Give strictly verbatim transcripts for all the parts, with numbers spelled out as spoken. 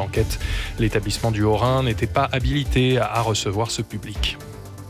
l'enquête. L'établissement du Haut-Rhin n'était pas habilité à recevoir ce public.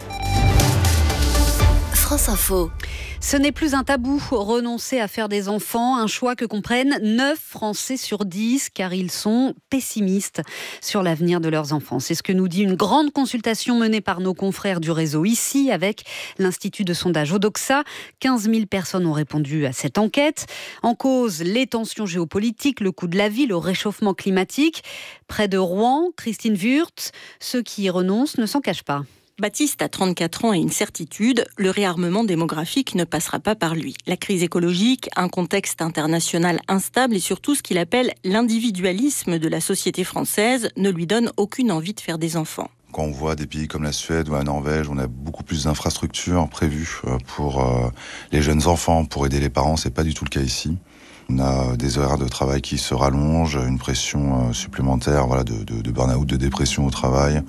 France Info. Ce n'est plus un tabou, renoncer à faire des enfants, un choix que comprennent neuf Français sur dix, car ils sont pessimistes sur l'avenir de leurs enfants. C'est ce que nous dit une grande consultation menée par nos confrères du réseau ici, avec l'Institut de sondage Odoxa. quinze mille personnes ont répondu à cette enquête. En cause, les tensions géopolitiques, le coût de la vie, le réchauffement climatique. Près de Rouen, Christine Wurth, ceux qui y renoncent ne s'en cachent pas. Baptiste a trente-quatre ans et une certitude, le réarmement démographique ne passera pas par lui. La crise écologique, un contexte international instable et surtout ce qu'il appelle l'individualisme de la société française ne lui donne aucune envie de faire des enfants. Quand on voit des pays comme la Suède ou la Norvège, on a beaucoup plus d'infrastructures prévues pour les jeunes enfants, pour aider les parents, c'est pas du tout le cas ici. On a des horaires de travail qui se rallongent, une pression supplémentaire voilà, de, de, de burn-out, de dépression au travail,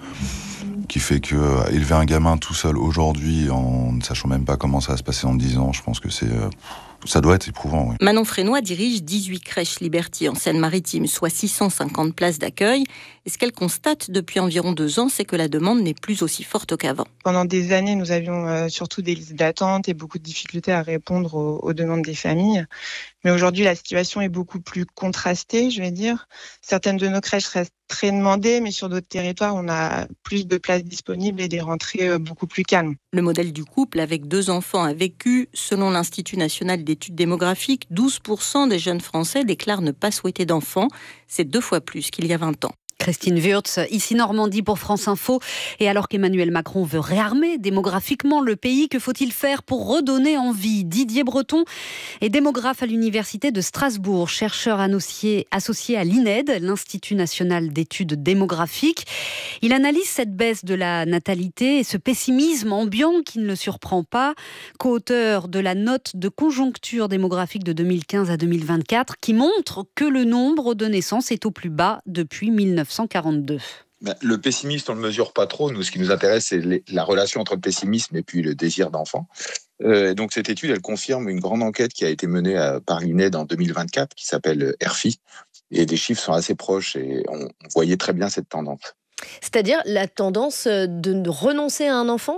qui fait que euh, élever un gamin tout seul aujourd'hui, en ne sachant même pas comment ça va se passer dans dix ans, je pense que c'est, euh, ça doit être éprouvant. Oui. Manon Frénois dirige dix-huit crèches Liberty en Seine-Maritime, soit six cent cinquante places d'accueil. Et ce qu'elle constate depuis environ deux ans, c'est que la demande n'est plus aussi forte qu'avant. Pendant des années, nous avions euh, surtout des listes d'attente et beaucoup de difficultés à répondre aux, aux demandes des familles. Mais aujourd'hui, la situation est beaucoup plus contrastée, je vais dire. Certaines de nos crèches restent très demandées, mais sur d'autres territoires, on a plus de places disponibles et des rentrées beaucoup plus calmes. Le modèle du couple avec deux enfants a vécu. Selon l'Institut national d'études démographiques, douze pour cent des jeunes Français déclarent ne pas souhaiter d'enfants. C'est deux fois plus qu'il y a vingt ans. Christine Wurth, ici Normandie pour France Info. Et alors qu'Emmanuel Macron veut réarmer démographiquement le pays, que faut-il faire pour redonner envie ? Didier Breton est démographe à l'Université de Strasbourg, chercheur associé, associé à l'I N E D, l'Institut national d'études démographiques. Il analyse cette baisse de la natalité et ce pessimisme ambiant qui ne le surprend pas. Co-auteur de la note de conjoncture démographique de deux mille quinze à deux mille vingt-quatre qui montre que le nombre de naissances est au plus bas depuis mille neuf cent quarante-deux. Ben, le pessimisme, on ne le mesure pas trop. Nous, ce qui nous intéresse, c'est les, la relation entre le pessimisme et puis le désir d'enfant. Euh, donc, cette étude, elle confirme une grande enquête qui a été menée à, par l'I N E D en deux mille vingt-quatre, qui s'appelle R F I. Et les chiffres sont assez proches et on, on voyait très bien cette tendance. C'est-à-dire la tendance de renoncer à un enfant ?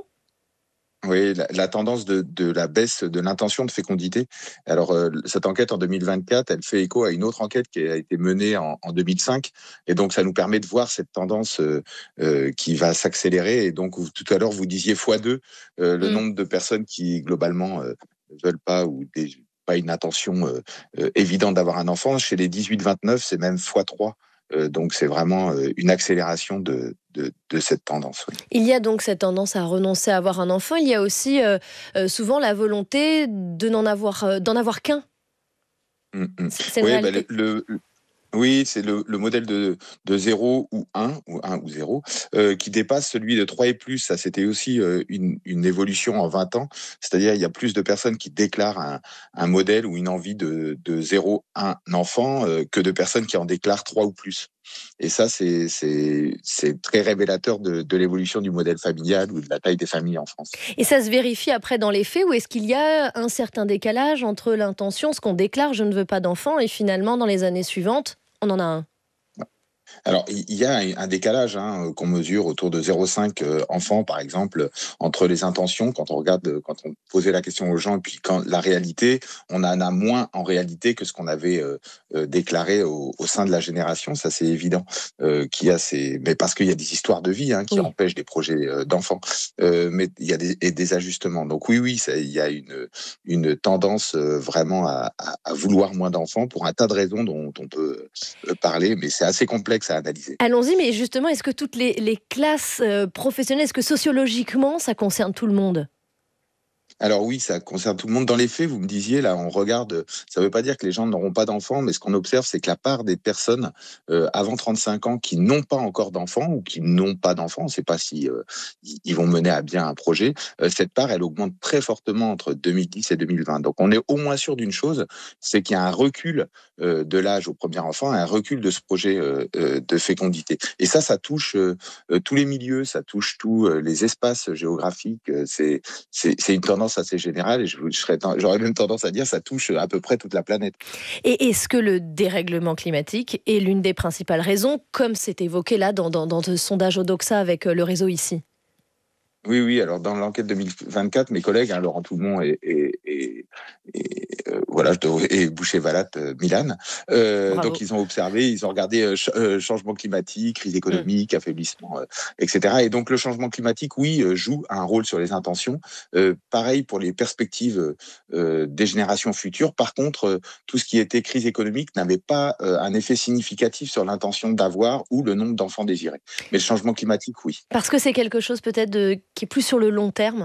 Oui, la, la tendance de, de la baisse de l'intention de fécondité. Alors, euh, cette enquête en deux mille vingt-quatre, elle fait écho à une autre enquête qui a été menée en, en deux mille cinq. Et donc, ça nous permet de voir cette tendance euh, euh, qui va s'accélérer. Et donc, vous, tout à l'heure, vous disiez fois deux euh, le mmh. nombre de personnes qui, globalement, euh, ne veulent pas ou des, pas une intention euh, euh, évidente d'avoir un enfant. Chez les dix-huit vingt-neuf, c'est même fois trois. Euh, donc, c'est vraiment euh, une accélération de, de, de cette tendance. Oui. Il y a donc cette tendance à renoncer à avoir un enfant. Il y a aussi euh, euh, souvent la volonté de n'en avoir, euh, d'en avoir qu'un. Mmh, mmh. C'est oui, bah, le, le, oui, c'est le, le modèle de, de zéro ou un, ou un ou zéro, euh, qui dépasse celui de trois et plus. Ça, c'était aussi euh, une, une évolution en vingt ans. C'est-à-dire, il y a plus de personnes qui déclarent un, un modèle ou une envie de, de zéro, un enfant euh, que de personnes qui en déclarent trois ou plus. Et ça, c'est, c'est, c'est très révélateur de, de l'évolution du modèle familial ou de la taille des familles en France. Et ça se vérifie après dans les faits, ou est-ce qu'il y a un certain décalage entre l'intention, ce qu'on déclare, je ne veux pas d'enfant, et finalement, dans les années suivantes, on en a un? Alors, il y a un décalage hein, qu'on mesure autour de zéro virgule cinq euh, enfants, par exemple, entre les intentions, quand on regarde, quand on posait la question aux gens, et puis quand la réalité, on en a moins en réalité que ce qu'on avait euh, euh, déclaré au, au sein de la génération. Ça, c'est évident euh, qu'il y a ces, mais parce qu'il y a des histoires de vie hein, qui oui. empêchent des projets euh, d'enfants, euh, mais il y a des, et des ajustements. Donc oui, oui, ça, il y a une une tendance euh, vraiment à, à, à vouloir moins d'enfants pour un tas de raisons dont on peut euh, parler, mais c'est assez complexe à analyser. Allons-y, mais justement, est-ce que toutes les, les classes euh, professionnelles, est-ce que sociologiquement, ça concerne tout le monde ? Alors oui, ça concerne tout le monde. Dans les faits, vous me disiez, là, on regarde, ça ne veut pas dire que les gens n'auront pas d'enfants, mais ce qu'on observe, c'est que la part des personnes euh, avant trente-cinq ans qui n'ont pas encore d'enfants ou qui n'ont pas d'enfants, on ne sait pas si euh, ils vont mener à bien un projet, euh, cette part, elle augmente très fortement entre deux mille dix et deux mille vingt. Donc on est au moins sûr d'une chose, c'est qu'il y a un recul euh, de l'âge au premier enfant, un recul de ce projet euh, euh, de fécondité. Et ça, ça touche euh, tous les milieux, ça touche tous euh, les espaces géographiques. C'est, c'est, c'est une tendance tendance assez générale et je, je serais, j'aurais même tendance à dire ça touche à peu près toute la planète. Et est-ce que le dérèglement climatique est l'une des principales raisons, comme c'est évoqué là dans, dans, dans ce sondage Odoxa avec le réseau ici ? Oui, oui. Alors dans l'enquête deux mille vingt-quatre, mes collègues, hein, Laurent Toulmont et, et, et, et euh, voilà, et Boucher-Vallat, euh, Milan, euh, donc ils ont observé, ils ont regardé euh, ch- euh, changement climatique, crise économique, mmh. affaiblissement, euh, et cetera. Et donc le changement climatique, oui, euh, joue un rôle sur les intentions. Euh, pareil pour les perspectives euh, des générations futures. Par contre, euh, tout ce qui était crise économique n'avait pas euh, un effet significatif sur l'intention d'avoir ou le nombre d'enfants désirés. Mais le changement climatique, oui. Parce que c'est quelque chose peut-être de qui est plus sur le long terme ?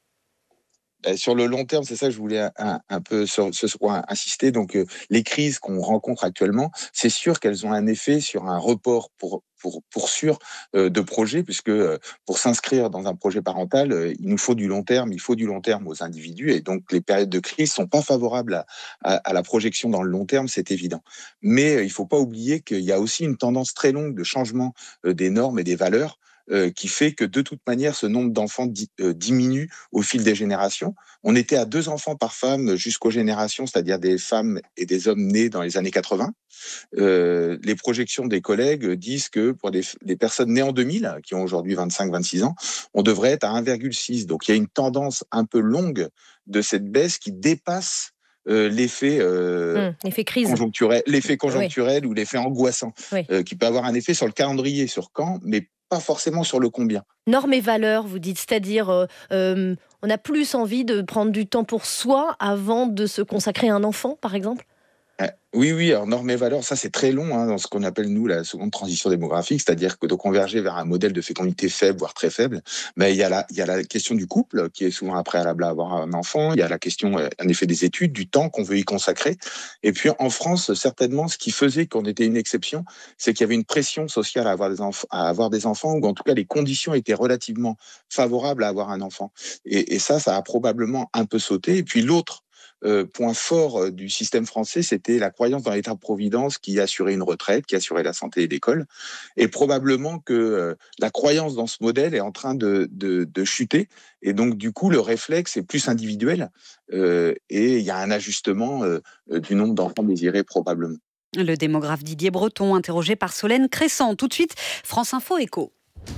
Sur le long terme, c'est ça que je voulais un, un peu sur ce point insister. Donc, euh, les crises qu'on rencontre actuellement, c'est sûr qu'elles ont un effet sur un report pour pour pour sûr euh, de projets, puisque euh, pour s'inscrire dans un projet parental, euh, il nous faut du long terme, il faut du long terme aux individus, et donc les périodes de crise sont pas favorables à, à, à la projection dans le long terme, c'est évident. Mais euh, il faut pas oublier qu'il y a aussi une tendance très longue de changement euh, des normes et des valeurs. Euh, qui fait que de toute manière, ce nombre d'enfants di- euh, diminue au fil des générations. On était à deux enfants par femme jusqu'aux générations, c'est-à-dire des femmes et des hommes nés dans les années quatre-vingts. Euh, les projections des collègues disent que pour des, des personnes nées en deux mille, qui ont aujourd'hui vingt-cinq vingt-six ans, on devrait être à un virgule six. Donc il y a une tendance un peu longue de cette baisse qui dépasse Euh, l'effet, euh, mmh, l'effet crise. conjoncturel, l'effet conjoncturel oui. ou l'effet angoissant, oui. euh, qui peut avoir un effet sur le calendrier, sur quand, mais pas forcément sur le combien. Normes et valeurs, vous dites, c'est-à-dire euh, euh, on a plus envie de prendre du temps pour soi avant de se consacrer à un enfant, par exemple ? euh, Oui, oui, alors normes et valeurs, ça c'est très long hein, dans ce qu'on appelle nous la seconde transition démographique, c'est-à-dire que de converger vers un modèle de fécondité faible, voire très faible. Mais il y a la, il y a la question du couple qui est souvent un préalable à avoir un enfant. Il y a la question, en effet, des études, du temps qu'on veut y consacrer. Et puis en France, certainement, ce qui faisait qu'on était une exception, c'est qu'il y avait une pression sociale à avoir des enfants, à avoir des enfants, ou en tout cas les conditions étaient relativement favorables à avoir un enfant. Et, et ça, ça a probablement un peu sauté. Et puis l'autre Euh, point fort euh, du système français, c'était la croyance dans l'État-providence qui assurait une retraite, qui assurait la santé et l'école. Et probablement que euh, la croyance dans ce modèle est en train de, de, de chuter. Et donc, du coup, le réflexe est plus individuel. Euh, et il y a un ajustement euh, du nombre d'enfants désirés, probablement. Le démographe Didier Breton, interrogé par Solène Crescent. Tout de suite, France Info Éco.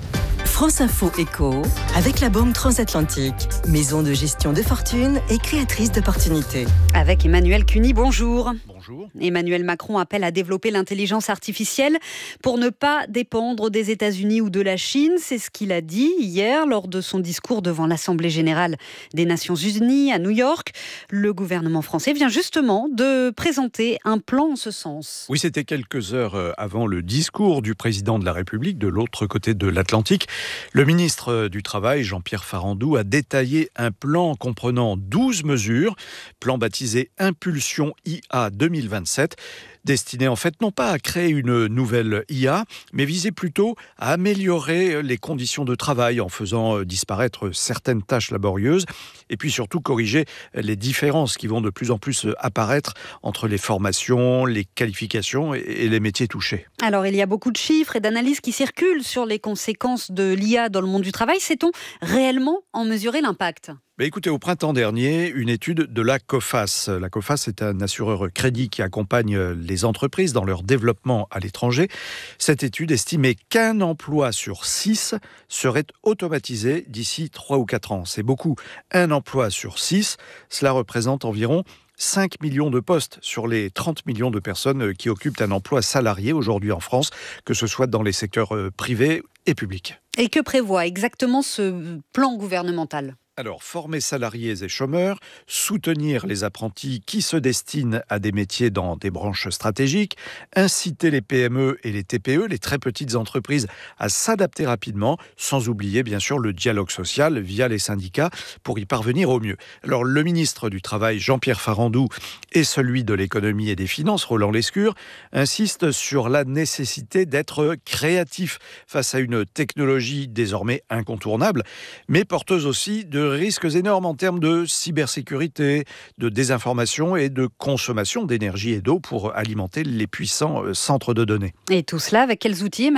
France Info Éco, avec la Banque Transatlantique, maison de gestion de fortune et créatrice d'opportunités. Avec Emmanuel Cuny, bonjour. Bonjour. Emmanuel Macron appelle à développer l'intelligence artificielle pour ne pas dépendre des États-Unis ou de la Chine. C'est ce qu'il a dit hier lors de son discours devant l'Assemblée générale des Nations Unies à New York. Le gouvernement français vient justement de présenter un plan en ce sens. Oui, c'était quelques heures avant le discours du président de la République de l'autre côté de l'Atlantique. Le ministre du Travail, Jean-Pierre Farandou, a détaillé un plan comprenant douze mesures, plan baptisé Impulsion I A deux mille vingt-sept, destiné en fait non pas à créer une nouvelle I A, mais visé plutôt à améliorer les conditions de travail en faisant disparaître certaines tâches laborieuses et puis surtout corriger les différences qui vont de plus en plus apparaître entre les formations, les qualifications et les métiers touchés. Alors il y a beaucoup de chiffres et d'analyses qui circulent sur les conséquences de l'I A dans le monde du travail. Sait-on réellement en mesurer l'impact ? Mais écoutez, au printemps dernier, une étude de la COFAS. La COFAS est un assureur crédit qui accompagne les entreprises dans leur développement à l'étranger. Cette étude estimait qu'un emploi sur six serait automatisé d'ici trois ou quatre ans. C'est beaucoup. Un emploi sur six, cela représente environ cinq millions de postes sur les trente millions de personnes qui occupent un emploi salarié aujourd'hui en France, que ce soit dans les secteurs privés et publics. Et que prévoit exactement ce plan gouvernemental ? Alors, former salariés et chômeurs, soutenir les apprentis qui se destinent à des métiers dans des branches stratégiques, inciter les P M E et les T P E, les très petites entreprises, à s'adapter rapidement, sans oublier bien sûr le dialogue social via les syndicats pour y parvenir au mieux. Alors, le ministre du Travail, Jean-Pierre Farandou, et celui de l'Économie et des Finances, Roland Lescure, insistent sur la nécessité d'être créatif face à une technologie désormais incontournable, mais porteuse aussi de risques énormes en termes de cybersécurité, de désinformation et de consommation d'énergie et d'eau pour alimenter les puissants centres de données. Et tout cela avec quels outils, Emmanuel ?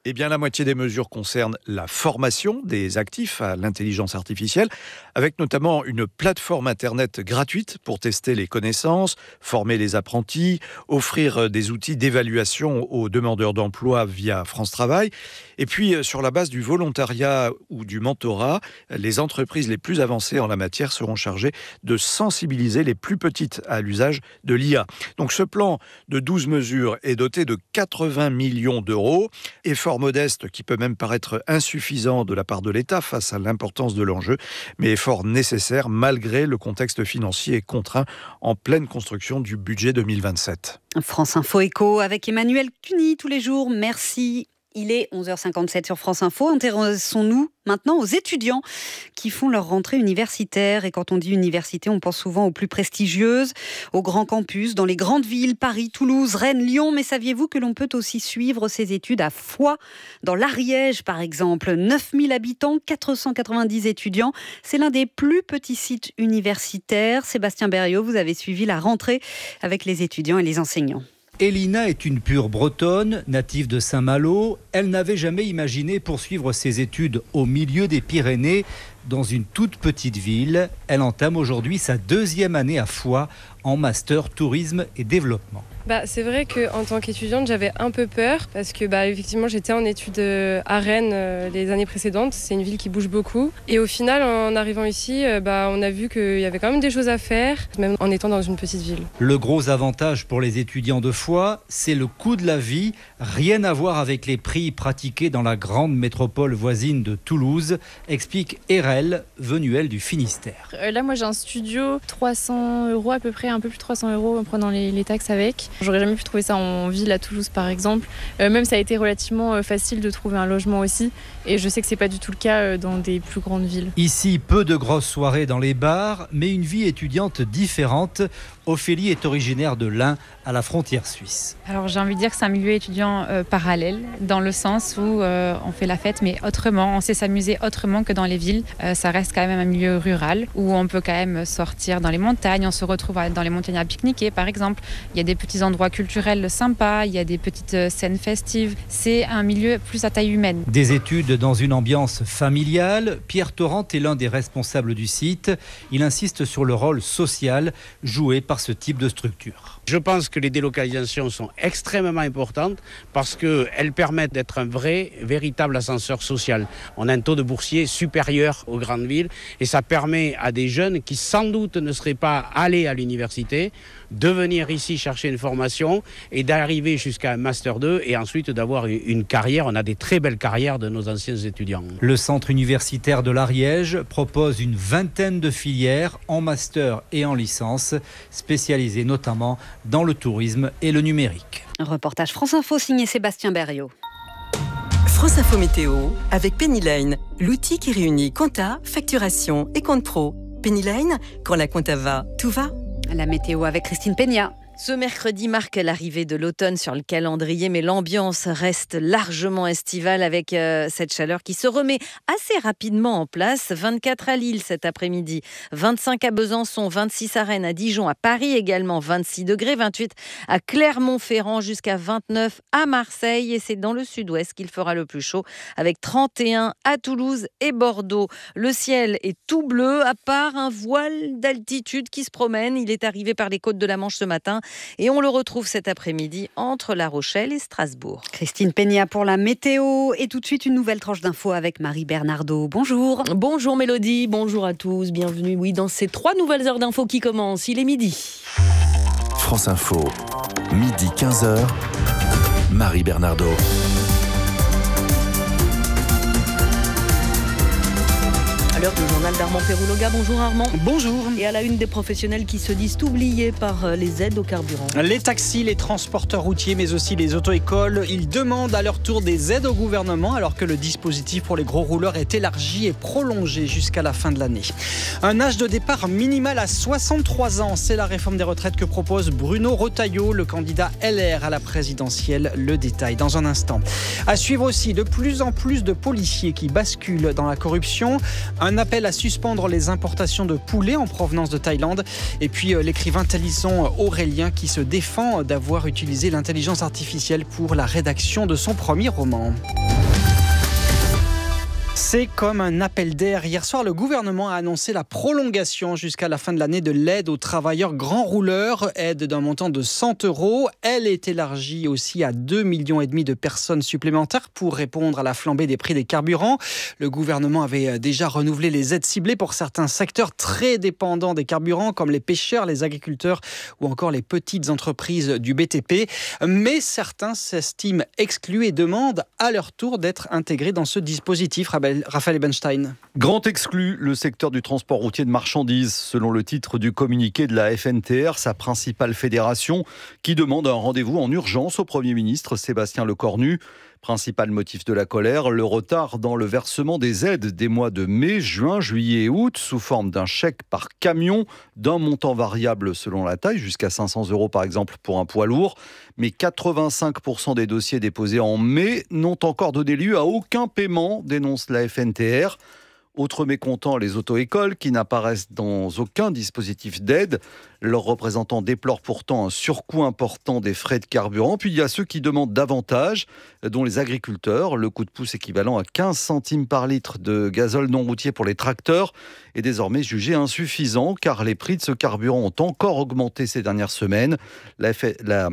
Eh bien, la moitié des mesures concernent la formation des actifs à l'intelligence artificielle, avec notamment une plateforme Internet gratuite pour tester les connaissances, former les apprentis, offrir des outils d'évaluation aux demandeurs d'emploi via France Travail. Et puis, sur la base du volontariat ou du mentorat, les entreprises les plus avancées en la matière seront chargées de sensibiliser les plus petites à l'usage de l'I A. Donc, ce plan de douze mesures est doté de quatre-vingts millions d'euros. Effort modeste qui peut même paraître insuffisant de la part de l'État face à l'importance de l'enjeu, mais effort nécessaire malgré le contexte financier contraint en pleine construction du budget deux mille vingt-sept. France Info Éco avec Emmanuel Cuny tous les jours. Merci. Il est onze heures cinquante-sept sur France Info. Intéressons-nous maintenant aux étudiants qui font leur rentrée universitaire. Et quand on dit université, on pense souvent aux plus prestigieuses, aux grands campus, dans les grandes villes, Paris, Toulouse, Rennes, Lyon. Mais saviez-vous que l'on peut aussi suivre ses études à Foix, dans l'Ariège par exemple. neuf mille habitants, quatre cent quatre-vingt-dix étudiants. C'est l'un des plus petits sites universitaires. Sébastien Berriot, vous avez suivi la rentrée avec les étudiants et les enseignants. Elina est une pure bretonne, native de Saint-Malo. Elle n'avait jamais imaginé poursuivre ses études au milieu des Pyrénées, dans une toute petite ville. Elle entame aujourd'hui sa deuxième année à Foix, en master tourisme et développement. Bah, c'est vrai qu'en tant qu'étudiante, j'avais un peu peur parce que bah, effectivement, j'étais en études à Rennes euh, les années précédentes. C'est une ville qui bouge beaucoup. Et au final, en arrivant ici, euh, bah, on a vu qu'il y avait quand même des choses à faire, même en étant dans une petite ville. Le gros avantage pour les étudiants de Foix, c'est le coût de la vie. Rien à voir avec les prix pratiqués dans la grande métropole voisine de Toulouse, explique Erel, venue elle du Finistère. Euh, là, moi, j'ai un studio, trois cents euros à peu près, un peu plus de trois cents euros en prenant les, les taxes avec. J'aurais jamais pu trouver ça en ville à Toulouse par exemple. Euh, même ça a été relativement euh, facile de trouver un logement aussi. Et je sais que c'est pas du tout le cas euh, dans des plus grandes villes. Ici, peu de grosses soirées dans les bars, mais une vie étudiante différente. Ophélie est originaire de l'Ain, à la frontière suisse. Alors j'ai envie de dire que c'est un milieu étudiant euh, parallèle, dans le sens où euh, on fait la fête, mais autrement, on sait s'amuser autrement que dans les villes. Euh, ça reste quand même un milieu rural, où on peut quand même sortir dans les montagnes, on se retrouve dans les montagnes à pique-niquer par exemple. Il y a des petits endroits culturels sympas, il y a des petites scènes festives. C'est un milieu plus à taille humaine. Des études dans une ambiance familiale. Pierre Torrent est l'un des responsables du site. Il insiste sur le rôle social joué par ce type de structure. Je pense que les délocalisations sont extrêmement importantes parce qu'elles permettent d'être un vrai, véritable ascenseur social. On a un taux de boursiers supérieur aux grandes villes et ça permet à des jeunes qui sans doute ne seraient pas allés à l'université de venir ici chercher une formation et d'arriver jusqu'à un master deux et ensuite d'avoir une carrière. On a des très belles carrières de nos anciens étudiants. Le centre universitaire de l'Ariège propose une vingtaine de filières en master et en licence, spécialisées notamment dans le tourisme et le numérique. Un reportage France Info signé Sébastien Berriot. France Info Météo avec Pennyline, l'outil qui réunit compta, facturation et compte pro. Pennyline, quand la compta va, tout va. La météo avec Christine Peña. Ce mercredi marque l'arrivée de l'automne sur le calendrier, mais l'ambiance reste largement estivale avec euh, cette chaleur qui se remet assez rapidement en place. vingt-quatre à Lille cet après-midi, vingt-cinq à Besançon, vingt-six à Rennes, à Dijon, à Paris également, vingt-six degrés, vingt-huit à Clermont-Ferrand, jusqu'à vingt-neuf à Marseille. Et c'est dans le sud-ouest qu'il fera le plus chaud, avec trente et un à Toulouse et Bordeaux. Le ciel est tout bleu, à part un voile d'altitude qui se promène. Il est arrivé par les côtes de la Manche ce matin. Et on le retrouve cet après-midi entre La Rochelle et Strasbourg. Christine Peña pour la météo. Et tout de suite, une nouvelle tranche d'infos avec Marie Bernardo. Bonjour. Bonjour Mélodie, bonjour à tous. Bienvenue oui, dans ces trois nouvelles heures d'infos qui commencent. Il est midi. France Info, midi quinze heures. Marie Bernardo. À l'heure du journal d'Armand Perrouloga. Bonjour Armand. Bonjour. Et à la une des professionnels qui se disent oubliés par les aides au carburant. Les taxis, les transporteurs routiers, mais aussi les auto-écoles, ils demandent à leur tour des aides au gouvernement alors que le dispositif pour les gros rouleurs est élargi et prolongé jusqu'à la fin de l'année. Un âge de départ minimal à soixante-trois ans, c'est la réforme des retraites que propose Bruno Retailleau, le candidat L R à la présidentielle. Le détail dans un instant. À suivre aussi de plus en plus de policiers qui basculent dans la corruption. Un appel à suspendre les importations de poulet en provenance de Thaïlande. Et puis euh, l'écrivain talisson Aurélien qui se défend d'avoir utilisé l'intelligence artificielle pour la rédaction de son premier roman. C'est comme un appel d'air. Hier soir, le gouvernement a annoncé la prolongation jusqu'à la fin de l'année de l'aide aux travailleurs grands rouleurs, aide d'un montant de cent euros. Elle est élargie aussi à deux millions et demi de personnes supplémentaires pour répondre à la flambée des prix des carburants. Le gouvernement avait déjà renouvelé les aides ciblées pour certains secteurs très dépendants des carburants, comme les pêcheurs, les agriculteurs ou encore les petites entreprises du B T P. Mais certains s'estiment exclus et demandent à leur tour d'être intégrés dans ce dispositif. Raphaël Ebenstein. Grand exclu, le secteur du transport routier de marchandises, selon le titre du communiqué de la F N T R, sa principale fédération, qui demande un rendez-vous en urgence au Premier ministre Sébastien Lecornu. Principal motif de la colère, le retard dans le versement des aides des mois de mai, juin, juillet et août, sous forme d'un chèque par camion, d'un montant variable selon la taille, jusqu'à cinq cents euros par exemple pour un poids lourd. Mais quatre-vingt-cinq pour cent des dossiers déposés en mai n'ont encore donné lieu à aucun paiement, dénonce la F N T R. Autre mécontent, les auto-écoles qui n'apparaissent dans aucun dispositif d'aide. Leurs représentants déplorent pourtant un surcoût important des frais de carburant. Puis il y a ceux qui demandent davantage, dont les agriculteurs. Le coup de pouce équivalent à quinze centimes par litre de gazole non routier pour les tracteurs est désormais jugé insuffisant car les prix de ce carburant ont encore augmenté ces dernières semaines. La, F... la...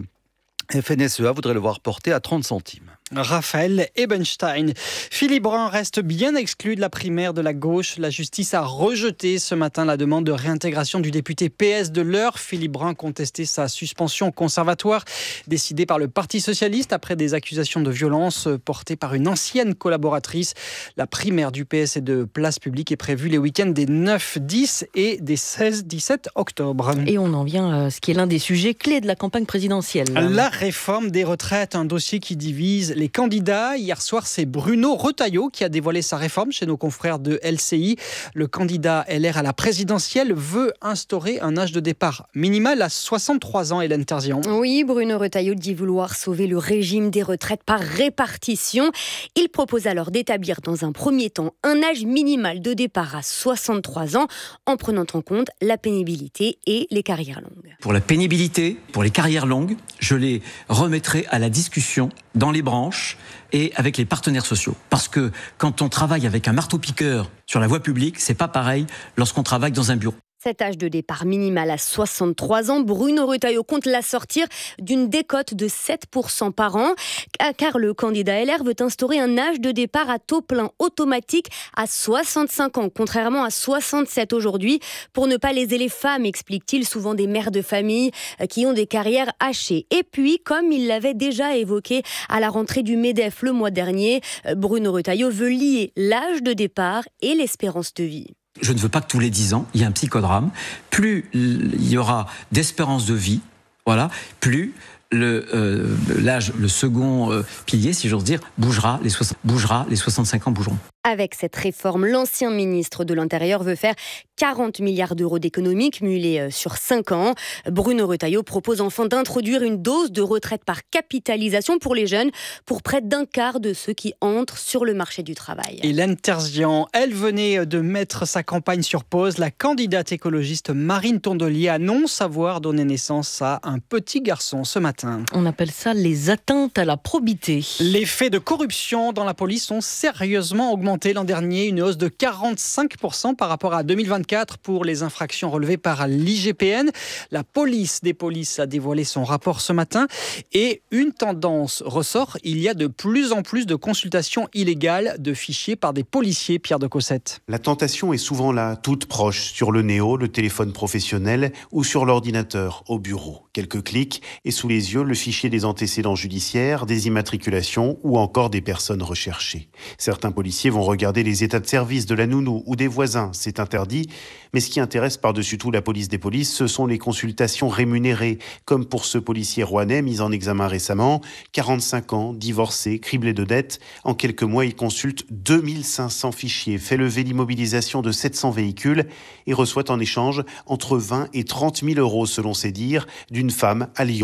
F N S E A voudrait le voir porté à trente centimes. Raphaël Ebenstein. Philippe Brun reste bien exclu de la primaire de la gauche. La justice a rejeté ce matin la demande de réintégration du député P S de l'Eure. Philippe Brun contestait sa suspension conservatoire décidée par le Parti socialiste après des accusations de violence portées par une ancienne collaboratrice. La primaire du P S et de Place Publique est prévue les week-ends des neuf, dix et des seize, dix-sept octobre. Et on en vient à ce qui est l'un des sujets clés de la campagne présidentielle. La réforme des retraites, un dossier qui divise les candidats. Hier soir, c'est Bruno Retailleau qui a dévoilé sa réforme chez nos confrères de L C I. Le candidat L R à la présidentielle veut instaurer un âge de départ minimal à soixante-trois ans, Hélène Terzian. Oui, Bruno Retailleau dit vouloir sauver le régime des retraites par répartition. Il propose alors d'établir dans un premier temps un âge minimal de départ à soixante-trois ans en prenant en compte la pénibilité et les carrières longues. Pour la pénibilité, pour les carrières longues, je les remettrai à la discussion dans les branches et avec les partenaires sociaux. Parce que quand on travaille avec un marteau-piqueur sur la voie publique, c'est pas pareil lorsqu'on travaille dans un bureau. Cet âge de départ minimal à soixante-trois ans, Bruno Retailleau compte l'assortir d'une décote de sept pour cent par an, car le candidat L R veut instaurer un âge de départ à taux plein automatique à soixante-cinq ans, contrairement à soixante-sept aujourd'hui, pour ne pas léser les femmes, explique-t-il, souvent des mères de famille qui ont des carrières hachées. Et puis, comme il l'avait déjà évoqué à la rentrée du MEDEF le mois dernier, Bruno Retailleau veut lier l'âge de départ et l'espérance de vie. Je ne veux pas que tous les dix ans, il y ait un psychodrame. Plus il y aura d'espérance de vie, voilà, plus le, euh, l'âge, le second euh, pilier, si j'ose dire, bougera, les soixante, bougera, les soixante-cinq ans bougeront. Avec cette réforme, l'ancien ministre de l'Intérieur veut faire quarante milliards d'euros d'économies cumulées sur cinq ans. Bruno Retailleau propose enfin d'introduire une dose de retraite par capitalisation pour les jeunes, pour près d'un quart de ceux qui entrent sur le marché du travail. Hélène Terzian, elle venait de mettre sa campagne sur pause. La candidate écologiste Marine Tondelier annonce avoir donné naissance à un petit garçon ce matin. On appelle ça les atteintes à la probité. Les faits de corruption dans la police ont sérieusement augmenté l'an dernier, une hausse de quarante-cinq pour cent par rapport à deux mille vingt-quatre pour les infractions relevées par l'I G P N. La police des polices a dévoilé son rapport ce matin et une tendance ressort, il y a de plus en plus de consultations illégales de fichiers par des policiers, Pierre de Cossette. La tentation est souvent là, toute proche, sur le néo, le téléphone professionnel ou sur l'ordinateur, au bureau. Quelques clics et sous les yeux, le fichier des antécédents judiciaires, des immatriculations ou encore des personnes recherchées. Certains policiers vont regarder les états de service de la nounou ou des voisins, c'est interdit. Mais ce qui intéresse par-dessus tout la police des polices, ce sont les consultations rémunérées, comme pour ce policier rouennais mis en examen récemment, quarante-cinq ans, divorcé, criblé de dettes. En quelques mois, il consulte deux mille cinq cents fichiers, fait lever l'immobilisation de sept cents véhicules et reçoit en échange entre vingt et trente mille euros, selon ses dires, d'une femme à Lyon, potentiellement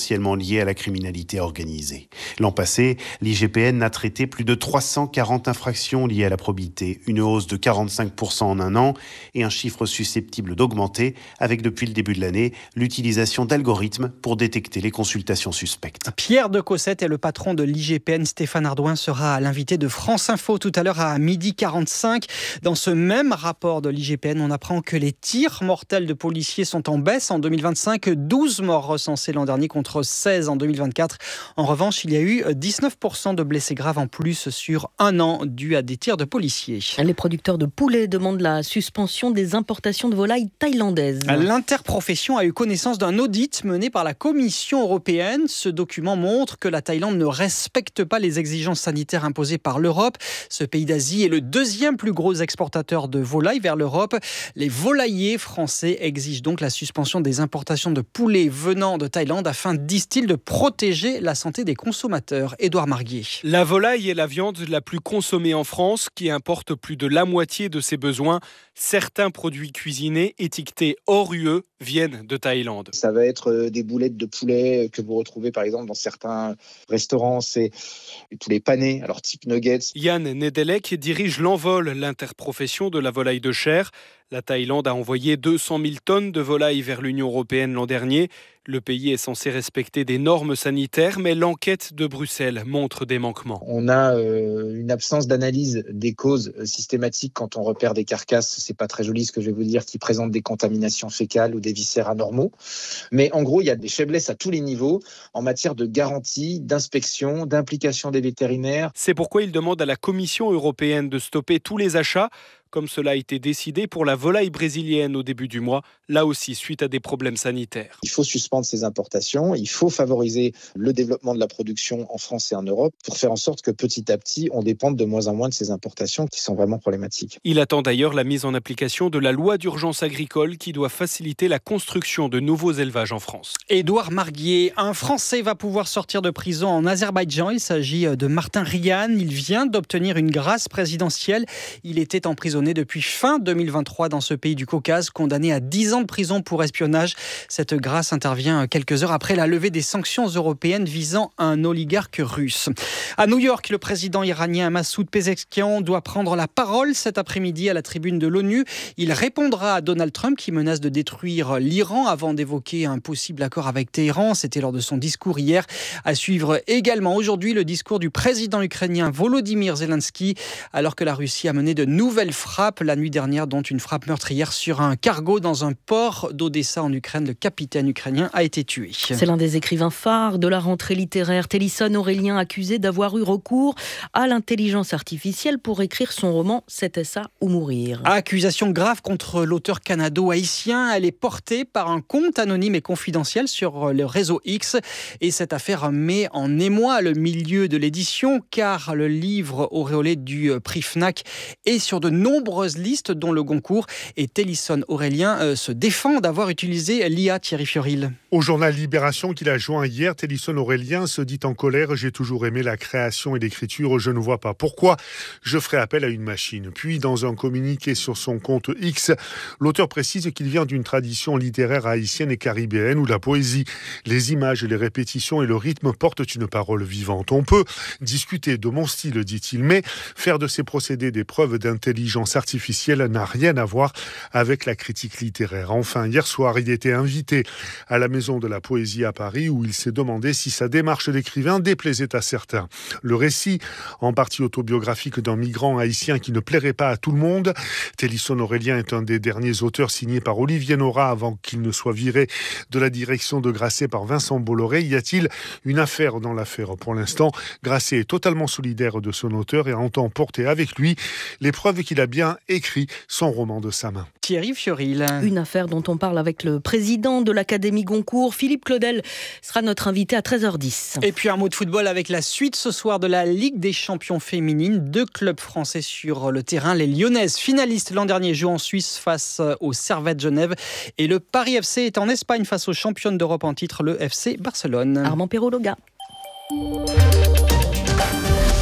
essentiellement liés à la criminalité organisée. L'an passé, l'I G P N a traité plus de trois cent quarante infractions liées à la probité, une hausse de quarante-cinq pour cent en un an et un chiffre susceptible d'augmenter avec, depuis le début de l'année, l'utilisation d'algorithmes pour détecter les consultations suspectes. Pierre de Cossette est le patron de l'I G P N. Stéphane Ardouin sera l'invité de France Info tout à l'heure à midi quarante-cinq. Dans ce même rapport de l'I G P N, on apprend que les tirs mortels de policiers sont en baisse en deux mille vingt-cinq. douze morts recensés l'an dernier contre seize en deux mille vingt-quatre. En revanche, il y a eu dix-neuf pour cent de blessés graves en plus sur un an dû à des tirs de policiers. Les producteurs de poulets demandent la suspension des importations de volailles thaïlandaises. L'interprofession a eu connaissance d'un audit mené par la Commission européenne. Ce document montre que la Thaïlande ne respecte pas les exigences sanitaires imposées par l'Europe. Ce pays d'Asie est le deuxième plus gros exportateur de volailles vers l'Europe. Les volailliers français exigent donc la suspension des importations de poulets venant de Thaïlande afin, disent-ils, de protéger la santé des consommateurs. Édouard Marguier. La volaille est la viande la plus consommée en France, qui importe plus de la moitié de ses besoins. Certains produits cuisinés étiquetés hors U E viennent de Thaïlande. Ça va être des boulettes de poulet que vous retrouvez par exemple dans certains restaurants, c'est du poulet pané, alors type nuggets. Yann Nedelec dirige l'Envol, l'interprofession de la volaille de chair. La Thaïlande a envoyé deux cent mille tonnes de volailles vers l'Union européenne l'an dernier. Le pays est censé respecter des normes sanitaires, mais l'enquête de Bruxelles montre des manquements. On a euh, une absence d'analyse des causes systématiques quand on repère des carcasses, c'est pas très joli ce que je vais vous dire, qui présentent des contaminations fécales ou des viscères anormaux. Mais en gros, il y a des faiblesses à tous les niveaux en matière de garantie, d'inspection, d'implication des vétérinaires. C'est pourquoi il demande à la Commission européenne de stopper tous les achats, comme cela a été décidé pour la volaille brésilienne au début du mois, là aussi suite à des problèmes sanitaires. Il faut suspendre ces importations, il faut favoriser le développement de la production en France et en Europe pour faire en sorte que petit à petit, on dépende de moins en moins de ces importations qui sont vraiment problématiques. Il attend d'ailleurs la mise en application de la loi d'urgence agricole qui doit faciliter la construction de nouveaux élevages en France. Édouard Marguier, un Français va pouvoir sortir de prison en Azerbaïdjan. Il s'agit de Martin Ryan. Il vient d'obtenir une grâce présidentielle. Il était emprisonné depuis fin deux mille vingt-trois dans ce pays du Caucase, condamné à dix ans de prison pour espionnage. Cette grâce intervient quelques heures après la levée des sanctions européennes visant un oligarque russe. À New York, le président iranien Massoud Pezeshkian doit prendre la parole cet après-midi à la tribune de l'ONU. Il répondra à Donald Trump qui menace de détruire l'Iran avant d'évoquer un possible accord avec Téhéran. C'était lors de son discours hier. À suivre également aujourd'hui le discours du président ukrainien Volodymyr Zelensky, alors que la Russie a mené de nouvelles frappes la nuit dernière, dont une frappe meurtrière sur un cargo dans un port d'Odessa en Ukraine. Le capitaine ukrainien a été tué. C'est l'un des écrivains phares de la rentrée littéraire. Télisson Aurélien, accusé d'avoir eu recours à l'intelligence artificielle pour écrire son roman « C'était ça ou mourir ». Accusation grave contre l'auteur canado-haïtien. Elle est portée par un compte anonyme et confidentiel sur le réseau X. Et cette affaire met en émoi le milieu de l'édition, car le livre auréolé du prix Fnac est sur de nombreuses listes, dont le Goncourt. Et Télisson Aurélien euh, se défend d'avoir utilisé l'I A. Thierry Fioril. Au journal Libération qu'il a joint hier, Télisson Aurélien se dit en colère « J'ai toujours aimé la création et l'écriture, je ne vois pas pourquoi je ferai appel à une machine ». Puis, dans un communiqué sur son compte X, l'auteur précise qu'il vient d'une tradition littéraire haïtienne et caribéenne où la poésie, les images, les répétitions et le rythme portent une parole vivante. On peut discuter de mon style, dit-il, mais faire de ces procédés des preuves d'intelligence artificielle n'a rien à voir avec la critique littéraire. Enfin, hier soir, il était invité à la Maison de la Poésie à Paris où il s'est demandé si sa démarche d'écrivain déplaisait à certains. Le récit, en partie autobiographique d'un migrant haïtien qui ne plairait pas à tout le monde. Télisson Aurélien est un des derniers auteurs signés par Olivier Nora avant qu'il ne soit viré de la direction de Grasset par Vincent Bolloré. Y a-t-il une affaire dans l'affaire ? Pour l'instant, Grasset est totalement solidaire de son auteur et entend porter avec lui les preuves qu'il a bien écrit son roman de sa main. Thierry Fioril. Une affaire dont on parle avec le président de l'Académie Goncourt, Philippe Claudel, sera notre invité à treize heures dix. Et puis un mot de football avec la suite ce soir de la Ligue des champions féminines. Deux clubs français sur le terrain. Les Lyonnaises, finalistes l'an dernier, jouent en Suisse face au Servette Genève. Et le Paris F C est en Espagne face aux championnes d'Europe en titre, le F C Barcelone. Armand Perrault-Loga.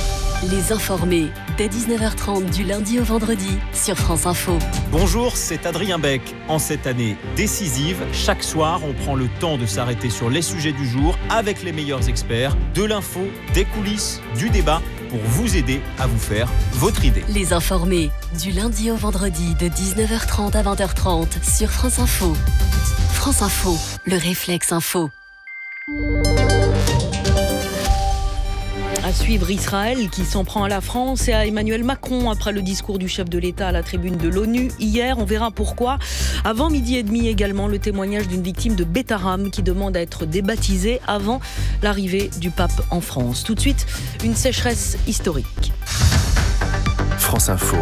Les Informés, dès dix-neuf heures trente du lundi au vendredi sur France Info. Bonjour, c'est Adrien Beck. En cette année décisive, chaque soir, on prend le temps de s'arrêter sur les sujets du jour avec les meilleurs experts, de l'info, des coulisses, du débat pour vous aider à vous faire votre idée. Les Informés, du lundi au vendredi de dix-neuf heures trente à vingt heures trente sur France Info. France Info, le réflexe info. À suivre Israël qui s'en prend à la France et à Emmanuel Macron après le discours du chef de l'État à la tribune de l'ONU hier. On verra pourquoi. Avant midi et demi également, le témoignage d'une victime de Bethlehem qui demande à être débaptisée avant l'arrivée du pape en France. Tout de suite, une sécheresse historique. France Info,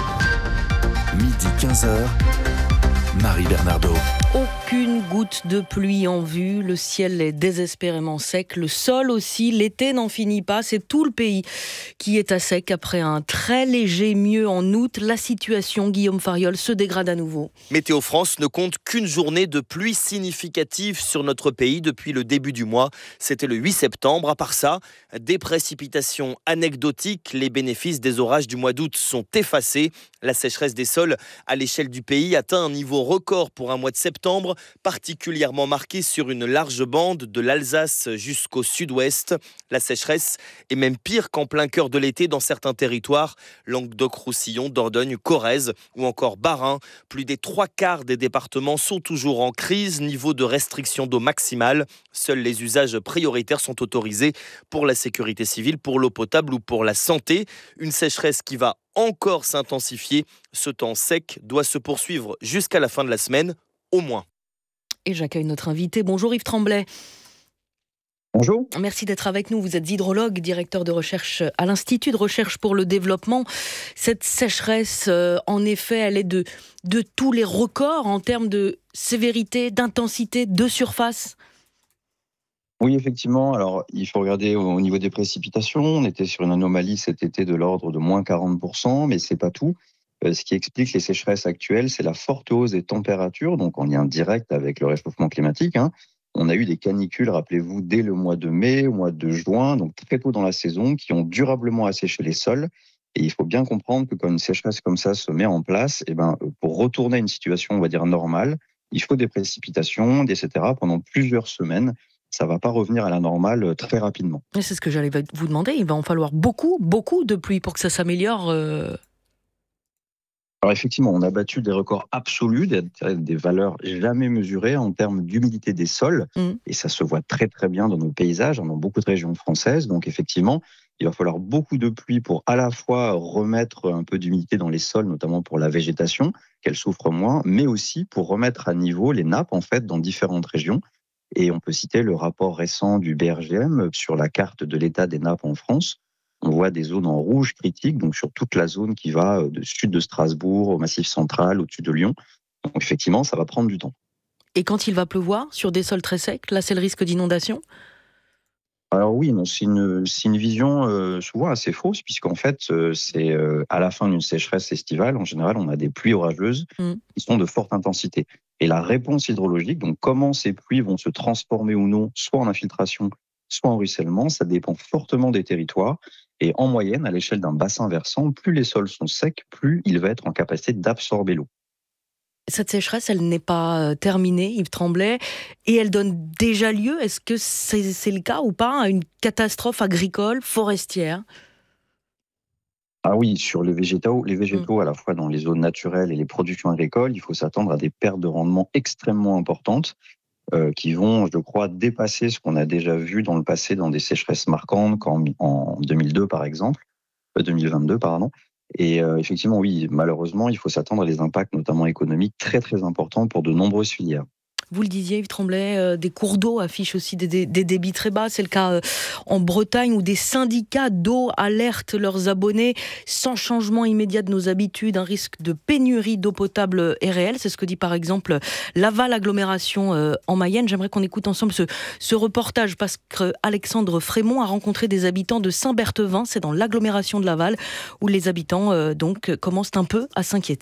midi quinze heures, Marie Bernardo. Aucune goutte de pluie en vue, le ciel est désespérément sec, le sol aussi, l'été n'en finit pas, c'est tout le pays qui est à sec après un très léger mieux en août. La situation, Guillaume Fariol, se dégrade à nouveau. Météo France ne compte qu'une journée de pluie significative sur notre pays depuis le début du mois. C'était le huit septembre. À part ça, des précipitations anecdotiques, les bénéfices des orages du mois d'août sont effacés. La sécheresse des sols à l'échelle du pays atteint un niveau record pour un mois de septembre, particulièrement marqué sur une large bande de l'Alsace jusqu'au sud-ouest. La sécheresse est même pire qu'en plein cœur de l'été dans certains territoires, Languedoc-Roussillon, Dordogne, Corrèze ou encore Bas-Rhin. Plus des trois quarts des départements sont toujours en crise, niveau de restriction d'eau maximale. Seuls les usages prioritaires sont autorisés pour la sécurité civile, pour l'eau potable ou pour la santé. Une sécheresse qui va encore s'intensifier. Ce temps sec doit se poursuivre jusqu'à la fin de la semaine, au moins. Et j'accueille notre invité. Bonjour Yves Tremblay. Bonjour. Merci d'être avec nous. Vous êtes hydrologue, directeur de recherche à l'Institut de recherche pour le développement. Cette sécheresse, euh, en effet, elle est de, de tous les records en termes de sévérité, d'intensité, de surface. Oui, effectivement. Alors, il faut regarder au niveau des précipitations. On était sur une anomalie cet été de l'ordre de moins quarante pour cent, mais c'est pas tout. Euh, ce qui explique les sécheresses actuelles, c'est la forte hausse des températures, donc en lien direct avec le réchauffement climatique. Hein. On a eu des canicules, rappelez-vous, dès le mois de mai, au mois de juin, donc très tôt dans la saison, qui ont durablement asséché les sols. Et il faut bien comprendre que quand une sécheresse comme ça se met en place, eh ben, pour retourner à une situation, on va dire, normale, il faut des précipitations, et cetera, pendant plusieurs semaines. Ça ne va pas revenir à la normale très rapidement. Et c'est ce que j'allais vous demander. Il va en falloir beaucoup, beaucoup de pluie pour que ça s'améliore. Euh... Alors effectivement, on a battu des records absolus, des, des valeurs jamais mesurées en termes d'humidité des sols. Mmh. Et ça se voit très très bien dans nos paysages, dans beaucoup de régions françaises. Donc effectivement, il va falloir beaucoup de pluie pour à la fois remettre un peu d'humidité dans les sols, notamment pour la végétation, qu'elle souffre moins, mais aussi pour remettre à niveau les nappes en fait dans différentes régions. Et on peut citer le rapport récent du B R G M sur la carte de l'état des nappes en France. On voit des zones en rouge critique, donc sur toute la zone qui va du sud de Strasbourg au Massif central, au-dessus de Lyon. Donc effectivement, ça va prendre du temps. Et quand il va pleuvoir sur des sols très secs, là c'est le risque d'inondation ? Alors oui, non, c'est une, c'est une vision euh, souvent assez fausse, puisqu'en fait, euh, c'est euh, à la fin d'une sécheresse estivale, en général, on a des pluies orageuses mmh. qui sont de forte intensité. Et la réponse hydrologique, donc comment ces pluies vont se transformer ou non, soit en infiltration, soit en ruissellement, ça dépend fortement des territoires. Et en moyenne, à l'échelle d'un bassin versant, plus les sols sont secs, plus il va être en capacité d'absorber l'eau. Cette sécheresse, elle n'est pas terminée, Yves Tremblay, et elle donne déjà lieu, est-ce que c'est, c'est le cas ou pas, à une catastrophe agricole, forestière ? Ah oui, sur les végétaux, les végétaux, mmh. à la fois dans les zones naturelles et les productions agricoles, il faut s'attendre à des pertes de rendement extrêmement importantes euh, qui vont, je crois, dépasser ce qu'on a déjà vu dans le passé dans des sécheresses marquantes, comme en deux mille deux par exemple, euh, deux mille vingt-deux, pardon. Et euh, effectivement, oui, malheureusement, il faut s'attendre à des impacts, notamment économiques, très très importants pour de nombreuses filières. Vous le disiez, Yves Tremblay, euh, des cours d'eau affichent aussi des, des, des débits très bas. C'est le cas euh, en Bretagne où des syndicats d'eau alertent leurs abonnés. Sans changement immédiat de nos habitudes, un risque de pénurie d'eau potable est réel. C'est ce que dit par exemple Laval Agglomération euh, en Mayenne. J'aimerais qu'on écoute ensemble ce, ce reportage parce qu'Alexandre Frémont a rencontré des habitants de Saint-Berthevin. C'est dans l'agglomération de Laval où les habitants euh, donc commencent un peu à s'inquiéter.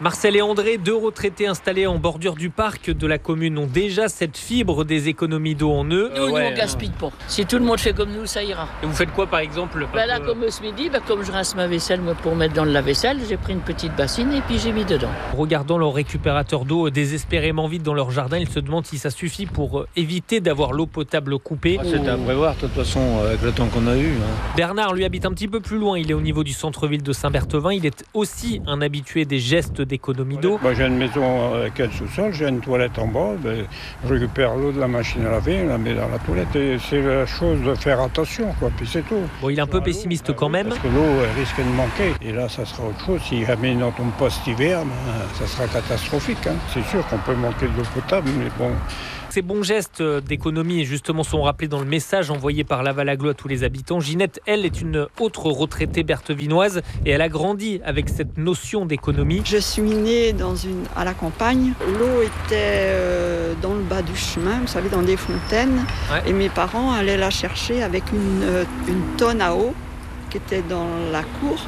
Marcel et André, deux retraités installés en bordure du parc de la commune, ont déjà cette fibre des économies d'eau en eux. Nous, euh, ouais, nous on gaspille pas. Si tout le monde fait comme nous, ça ira. Et vous faites quoi par exemple? Ben là, comme ce midi, ben, comme je rince ma vaisselle moi, pour mettre dans le lave-vaisselle, j'ai pris une petite bassine et puis j'ai mis dedans. Regardant leur récupérateur d'eau désespérément vide dans leur jardin, ils se demandent si ça suffit pour éviter d'avoir l'eau potable coupée. Ah, c'était à prévoir, de toute façon, avec le temps qu'on a eu. Hein. Bernard, lui, habite un petit peu plus loin. Il est au niveau du centre-ville de Saint-Berthevin. Il est aussi un habitué des gestes d'économie d'eau. Bah, j'ai une maison avec un sous-sol, j'ai une toilette en bas, ben, je récupère l'eau de la machine à laver, je la mets dans la toilette et c'est la chose de faire attention, quoi, puis c'est tout. Bon, il est un peu pessimiste l'eau, quand même. Parce que l'eau elle risque de manquer et là ça sera autre chose, si jamais il n'en tombe pas cet hiver, ben, ça sera catastrophique. Hein. C'est sûr qu'on peut manquer de l'eau potable, mais bon... Ces bons gestes d'économie, justement, sont rappelés dans le message envoyé par Laval Agglo à tous les habitants. Ginette, elle, est une autre retraitée berthevinoise et elle a grandi avec cette notion d'économie. Je suis née dans une, à la campagne. L'eau était euh, dans le bas du chemin, vous savez, dans des fontaines. Ouais. Et mes parents allaient la chercher avec une, une tonne à eau qui était dans la cour.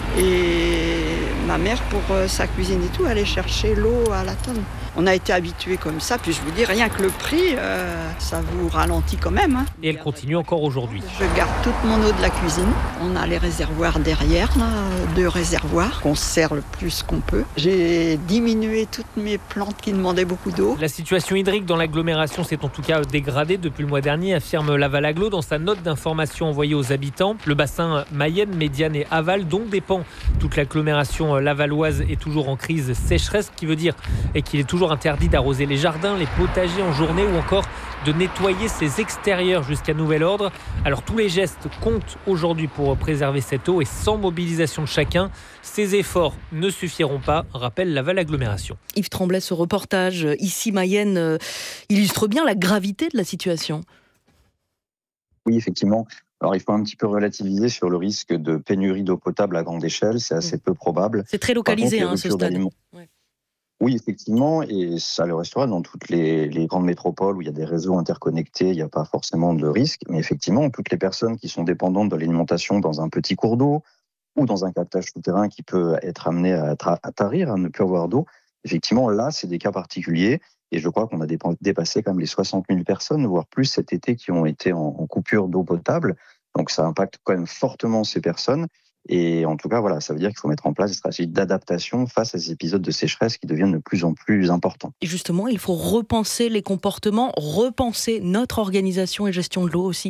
Et ma mère, pour euh, sa cuisine et tout, allait chercher l'eau à la tonne. On a été habitués comme ça, puis je vous dis, rien que le prix, euh, ça vous ralentit quand même. Hein. Et elle continue encore aujourd'hui. Je garde toute mon eau de la cuisine. On a les réservoirs derrière, là, deux réservoirs, qu'on sert le plus qu'on peut. J'ai diminué toutes mes plantes qui demandaient beaucoup d'eau. La situation hydrique dans l'agglomération s'est en tout cas dégradée depuis le mois dernier, affirme Laval Agglo dans sa note d'information envoyée aux habitants. Le bassin Mayenne, Médiane et Aval, dont dépend toute l'agglomération lavalloise, est toujours en crise sécheresse, ce qui veut dire et qu'il est toujours interdit d'arroser les jardins, les potagers en journée ou encore de nettoyer ses extérieurs jusqu'à nouvel ordre. Alors tous les gestes comptent aujourd'hui pour préserver cette eau et sans mobilisation de chacun, ces efforts ne suffiront pas, rappelle Laval Agglomération. Yves Tremblay, ce reportage ici Mayenne euh, illustre bien la gravité de la situation. Oui, effectivement. Alors, il faut un petit peu relativiser sur le risque de pénurie d'eau potable à grande échelle. C'est assez mmh. peu probable. C'est très localisé, contre, hein, ce stade. Ouais. Oui, effectivement, et ça le restera dans toutes les, les grandes métropoles où il y a des réseaux interconnectés, il n'y a pas forcément de risque. Mais effectivement, toutes les personnes qui sont dépendantes de l'alimentation dans un petit cours d'eau ou dans un captage souterrain qui peut être amené à, tra- à tarir, à ne plus avoir d'eau, effectivement, là, c'est des cas particuliers. Et je crois qu'on a dépassé quand même les soixante mille personnes, voire plus cet été, qui ont été en, en coupure d'eau potable. Donc ça impacte quand même fortement ces personnes. Et en tout cas, voilà, ça veut dire qu'il faut mettre en place des stratégies d'adaptation face à ces épisodes de sécheresse qui deviennent de plus en plus importants. Et justement, il faut repenser les comportements, repenser notre organisation et gestion de l'eau aussi.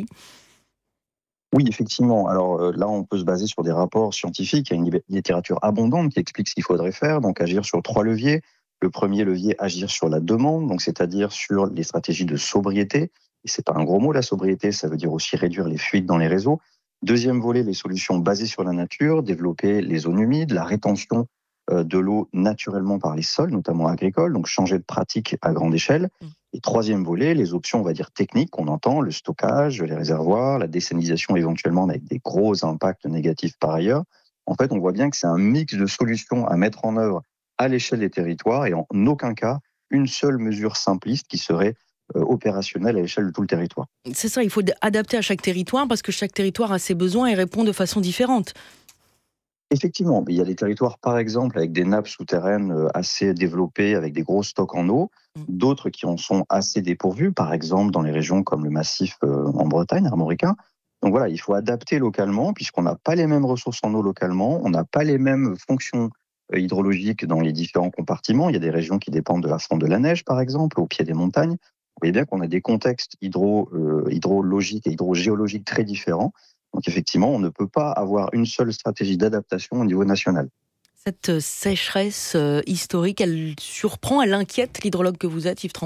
Oui, effectivement. Alors euh, là, on peut se baser sur des rapports scientifiques. Il y a une littérature abondante qui explique ce qu'il faudrait faire. Donc agir sur trois leviers. Le premier levier, agir sur la demande, donc c'est-à-dire sur les stratégies de sobriété. Et c'est pas un gros mot, la sobriété, ça veut dire aussi réduire les fuites dans les réseaux. Deuxième volet, les solutions basées sur la nature, développer les zones humides, la rétention de l'eau naturellement par les sols, notamment agricoles, donc changer de pratique à grande échelle. Et troisième volet, les options, on va dire, techniques qu'on entend, le stockage, les réservoirs, la dessanisation éventuellement avec des gros impacts négatifs par ailleurs. En fait, on voit bien que c'est un mix de solutions à mettre en œuvre à l'échelle des territoires et en aucun cas une seule mesure simpliste qui serait opérationnel à l'échelle de tout le territoire. C'est ça, il faut adapter à chaque territoire parce que chaque territoire a ses besoins et répond de façon différente. Effectivement, il y a des territoires par exemple avec des nappes souterraines assez développées, avec des gros stocks en eau, d'autres qui en sont assez dépourvus, par exemple dans les régions comme le massif en Bretagne, armoricain. Donc voilà, il faut adapter localement puisqu'on n'a pas les mêmes ressources en eau localement, on n'a pas les mêmes fonctions hydrologiques dans les différents compartiments. Il y a des régions qui dépendent de la fonte de la neige par exemple, au pied des montagnes. Vous voyez bien qu'on a des contextes hydro, euh, hydrologiques et hydrogéologiques très différents. Donc effectivement, on ne peut pas avoir une seule stratégie d'adaptation au niveau national. Cette sécheresse euh, historique, elle surprend, elle inquiète l'hydrologue que vous êtes, Yves Tremblay ?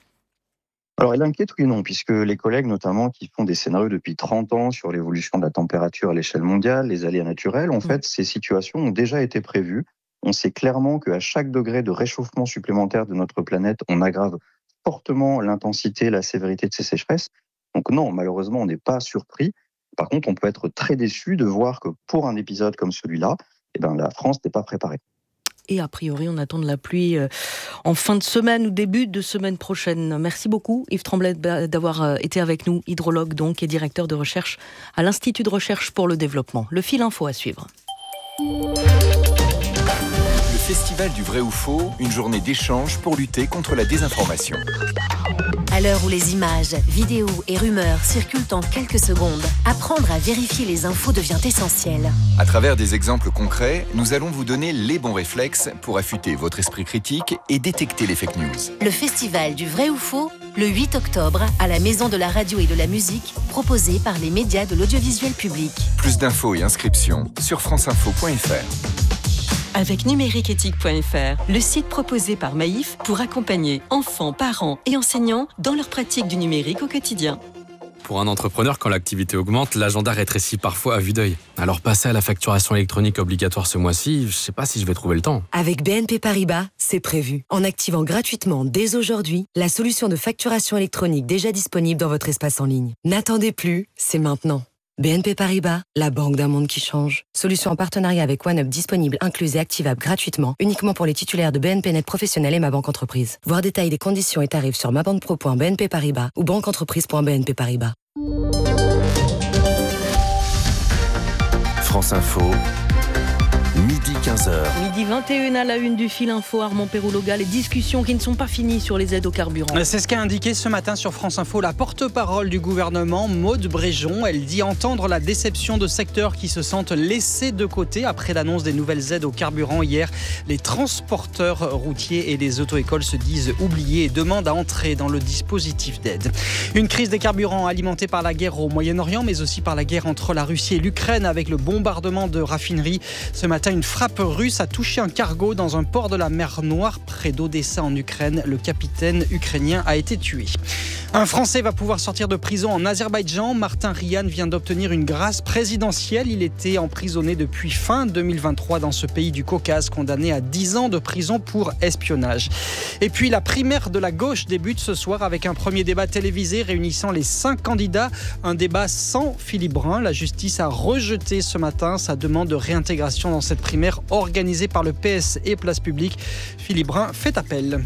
Alors elle inquiète, oui et non, puisque les collègues notamment qui font des scénarios depuis trente ans sur l'évolution de la température à l'échelle mondiale, les aléas naturels, en mmh. fait, ces situations ont déjà été prévues. On sait clairement qu'à chaque degré de réchauffement supplémentaire de notre planète, on aggrave fortement l'intensité, la sévérité de ces sécheresses. Donc non, malheureusement, on n'est pas surpris. Par contre, on peut être très déçu de voir que pour un épisode comme celui-là, eh ben, la France n'est pas préparée. Et a priori, on attend de la pluie en fin de semaine ou début de semaine prochaine. Merci beaucoup, Yves Tremblay, d'avoir été avec nous, hydrologue donc et directeur de recherche à l'Institut de recherche pour le développement. Le fil info à suivre. Festival du vrai ou faux, une journée d'échange pour lutter contre la désinformation. À l'heure où les images, vidéos et rumeurs circulent en quelques secondes, apprendre à vérifier les infos devient essentiel. À travers des exemples concrets, nous allons vous donner les bons réflexes pour affûter votre esprit critique et détecter les fake news. Le Festival du vrai ou faux, le huit octobre, à la Maison de la Radio et de la Musique, proposé par les médias de l'audiovisuel public. Plus d'infos et inscriptions sur franceinfo point f r. Avec numériqueéthique point f r, le site proposé par Maïf pour accompagner enfants, parents et enseignants dans leur pratique du numérique au quotidien. Pour un entrepreneur, quand l'activité augmente, l'agenda rétrécit parfois à vue d'œil. Alors passer à la facturation électronique obligatoire ce mois-ci, je ne sais pas si je vais trouver le temps. Avec B N P Paribas, c'est prévu. En activant gratuitement dès aujourd'hui la solution de facturation électronique déjà disponible dans votre espace en ligne. N'attendez plus, c'est maintenant. B N P Paribas, la banque d'un monde qui change. Solution en partenariat avec OneUp disponible, incluse et activable gratuitement, uniquement pour les titulaires de B N P Net Professionnel et Ma Banque Entreprise. Voir détail des conditions et tarifs sur mabanquepro point b n p paribas ou banqueentreprise point b n p paribas. France Info, midi quinze heures. Midi vingt et une à la une du fil info, Armand Pérouloga, les discussions qui ne sont pas finies sur les aides au carburant. C'est ce qu'a indiqué ce matin sur France Info la porte-parole du gouvernement, Maude Bréjon. Elle dit entendre la déception de secteurs qui se sentent laissés de côté après l'annonce des nouvelles aides au carburant hier. Les transporteurs routiers et les auto-écoles se disent oubliés et demandent à entrer dans le dispositif d'aide. Une crise des carburants alimentée par la guerre au Moyen-Orient, mais aussi par la guerre entre la Russie et l'Ukraine avec le bombardement de raffineries. Ce matin, une frappe russe a touché un cargo dans un port de la mer Noire près d'Odessa en Ukraine. Le capitaine ukrainien a été tué. Un Français va pouvoir sortir de prison en Azerbaïdjan. Martin Ryan vient d'obtenir une grâce présidentielle. Il était emprisonné depuis fin deux mille vingt-trois dans ce pays du Caucase, condamné à dix ans de prison pour espionnage. Et puis la primaire de la gauche débute ce soir avec un premier débat télévisé réunissant les cinq candidats. Un débat sans Philippe Brun. La justice a rejeté ce matin sa demande de réintégration dans cette primaire organisée par le P S et Place Publique. Philippe Brun fait appel.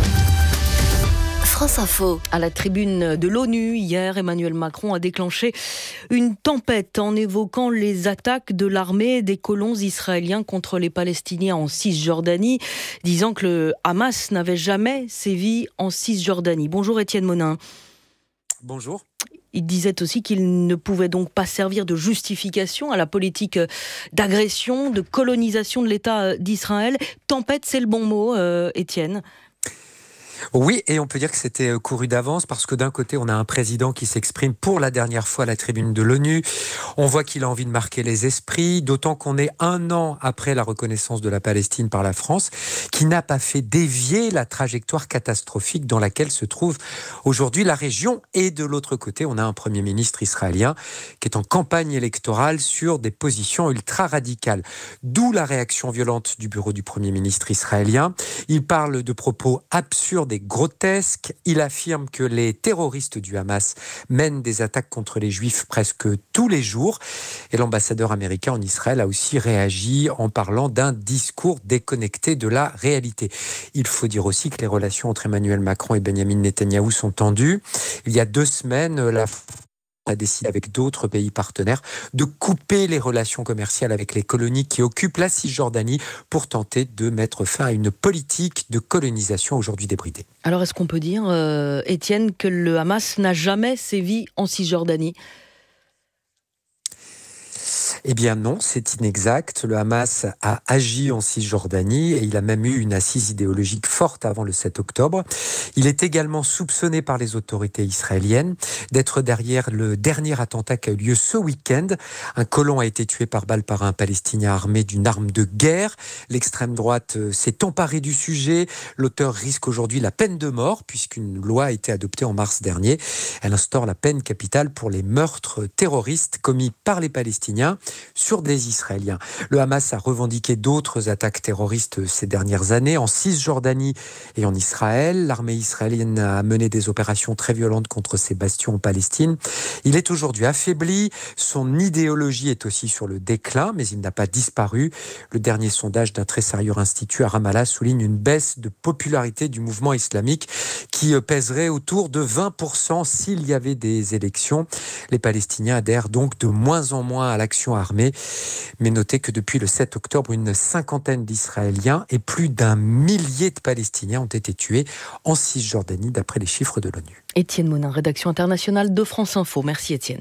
France Info. À la tribune de l'ONU, hier, Emmanuel Macron a déclenché une tempête en évoquant les attaques de l'armée des colons israéliens contre les Palestiniens en Cisjordanie, disant que le Hamas n'avait jamais sévi en Cisjordanie. Bonjour Étienne Monin. Bonjour. Il disait aussi qu'il ne pouvait donc pas servir de justification à la politique d'agression, de colonisation de l'État d'Israël. Tempête, c'est le bon mot, euh, Étienne. Oui, et on peut dire que c'était couru d'avance parce que d'un côté, on a un président qui s'exprime pour la dernière fois à la tribune de l'ONU. On voit qu'il a envie de marquer les esprits, d'autant qu'on est un an après la reconnaissance de la Palestine par la France, qui n'a pas fait dévier la trajectoire catastrophique dans laquelle se trouve aujourd'hui la région. Et de l'autre côté, on a un Premier ministre israélien qui est en campagne électorale sur des positions ultra-radicales. D'où la réaction violente du bureau du Premier ministre israélien. Il parle de propos absurdes et grotesque. Il affirme que les terroristes du Hamas mènent des attaques contre les Juifs presque tous les jours. Et l'ambassadeur américain en Israël a aussi réagi en parlant d'un discours déconnecté de la réalité. Il faut dire aussi que les relations entre Emmanuel Macron et Benjamin Netanyahou sont tendues. Il y a deux semaines, la a décidé avec d'autres pays partenaires de couper les relations commerciales avec les colonies qui occupent la Cisjordanie pour tenter de mettre fin à une politique de colonisation aujourd'hui débridée. Alors est-ce qu'on peut dire, euh, Étienne, que le Hamas n'a jamais sévi en Cisjordanie ? Eh bien non, c'est inexact. Le Hamas a agi en Cisjordanie et il a même eu une assise idéologique forte avant le sept octobre. Il est également soupçonné par les autorités israéliennes d'être derrière le dernier attentat qui a eu lieu ce week-end. Un colon a été tué par balle par un Palestinien armé d'une arme de guerre. L'extrême droite s'est emparée du sujet. L'auteur risque aujourd'hui la peine de mort puisqu'une loi a été adoptée en mars dernier. Elle instaure la peine capitale pour les meurtres terroristes commis par les Palestiniens sur des Israéliens. Le Hamas a revendiqué d'autres attaques terroristes ces dernières années en Cisjordanie et en Israël. L'armée israélienne a mené des opérations très violentes contre ces bastions en Palestine. Il est aujourd'hui affaibli. Son idéologie est aussi sur le déclin, mais il n'a pas disparu. Le dernier sondage d'un très sérieux institut à Ramallah souligne une baisse de popularité du mouvement islamique qui pèserait autour de vingt pour cent s'il y avait des élections. Les Palestiniens adhèrent donc de moins en moins à la action armée. Mais notez que depuis le sept octobre, une cinquantaine d'Israéliens et plus d'un millier de Palestiniens ont été tués en Cisjordanie, d'après les chiffres de l'ONU. Étienne Monin, rédaction internationale de France Info. Merci Étienne.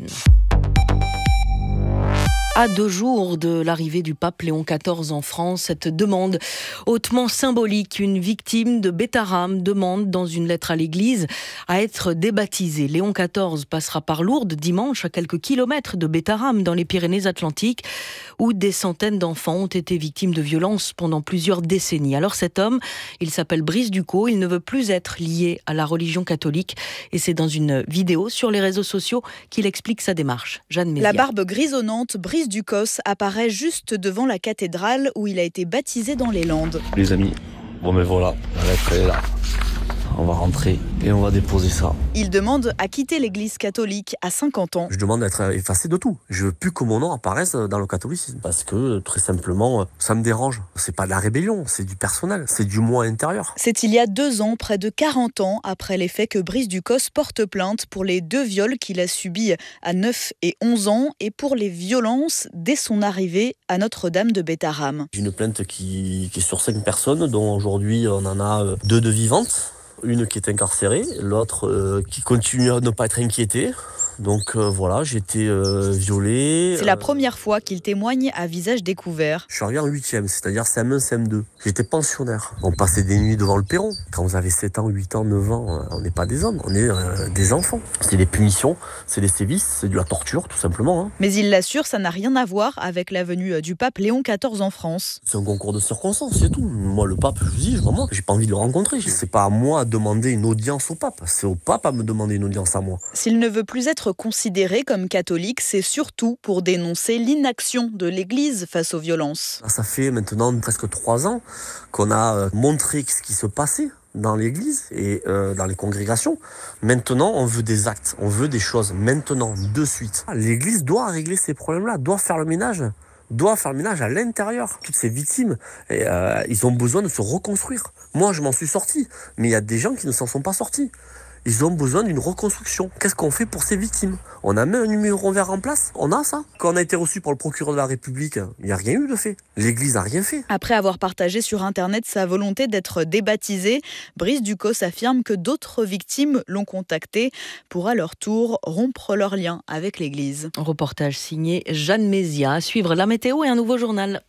À deux jours de l'arrivée du pape Léon quatorze en France, cette demande hautement symbolique, une victime de Beth Aram demande dans une lettre à l'église à être débaptisée. Léon quatorze passera par Lourdes dimanche, à quelques kilomètres de Beth Aram, dans les Pyrénées-Atlantiques, où des centaines d'enfants ont été victimes de violences pendant plusieurs décennies. Alors cet homme, il s'appelle Brice Ducos, il ne veut plus être lié à la religion catholique et c'est dans une vidéo sur les réseaux sociaux qu'il explique sa démarche. Jeanne Mézia. La barbe grisonnante, Brice Ducos apparaît juste devant la cathédrale où il a été baptisé dans les Landes. Les amis, bon mais voilà, la lettre est là. On va rentrer et on va déposer ça. Il demande à quitter l'église catholique à cinquante ans. Je demande d'être effacé de tout. Je veux plus que mon nom apparaisse dans le catholicisme. Parce que, très simplement, ça me dérange. C'est pas de la rébellion, c'est du personnel, c'est du moi intérieur. C'est il y a deux ans, près de quarante ans, après les faits, que Brice Ducos porte plainte pour les deux viols qu'il a subis à neuf et onze ans et pour les violences dès son arrivée à Notre-Dame de Beth Aram. J'ai une plainte qui, qui est sur cinq personnes, dont aujourd'hui on en a deux de vivantes. Une qui est incarcérée, l'autre euh, qui continue à ne pas être inquiétée. Donc euh, voilà, j'ai été euh, violé. C'est euh... la première fois qu'il témoigne à visage découvert. Je suis arrivé en huitième, c'est-à-dire C M un, C M deux. J'étais pensionnaire. On passait des nuits devant le perron. Quand vous avez sept ans, huit ans, neuf ans, on n'est pas des hommes, on est euh, des enfants. C'est des punitions, c'est des sévices, c'est de la torture tout simplement. Hein. Mais il l'assure, ça n'a rien à voir avec la venue du pape Léon quatorze en France. C'est un concours de circonstances, c'est tout. Moi le pape, je vous dis vraiment, j'ai pas envie de le rencontrer. C'est pas à moi de demander une audience au pape, c'est au pape à me demander une audience à moi. S'il ne veut plus être considéré comme catholique, c'est surtout pour dénoncer l'inaction de l'Église face aux violences. Ça fait maintenant presque trois ans qu'on a montré ce qui se passait dans l'Église et euh, dans les congrégations. Maintenant, on veut des actes, on veut des choses maintenant, de suite. L'Église doit régler ces problèmes-là, doit faire le ménage. doit faire le ménage à l'intérieur. Toutes ces victimes, et, euh, ils ont besoin de se reconstruire. Moi, je m'en suis sorti, mais il y a des gens qui ne s'en sont pas sortis. Ils ont besoin d'une reconstruction. Qu'est-ce qu'on fait pour ces victimes? On a mis un numéro vert en place? On a ça? Quand on a été reçu par le procureur de la République, il n'y a rien eu de fait. L'Église n'a rien fait. Après avoir partagé sur Internet sa volonté d'être débaptisé, Brice Ducos affirme que d'autres victimes l'ont contacté pour à leur tour rompre leur lien avec l'Église. Reportage signé Jeanne Mézia. À suivre la météo et un nouveau journal.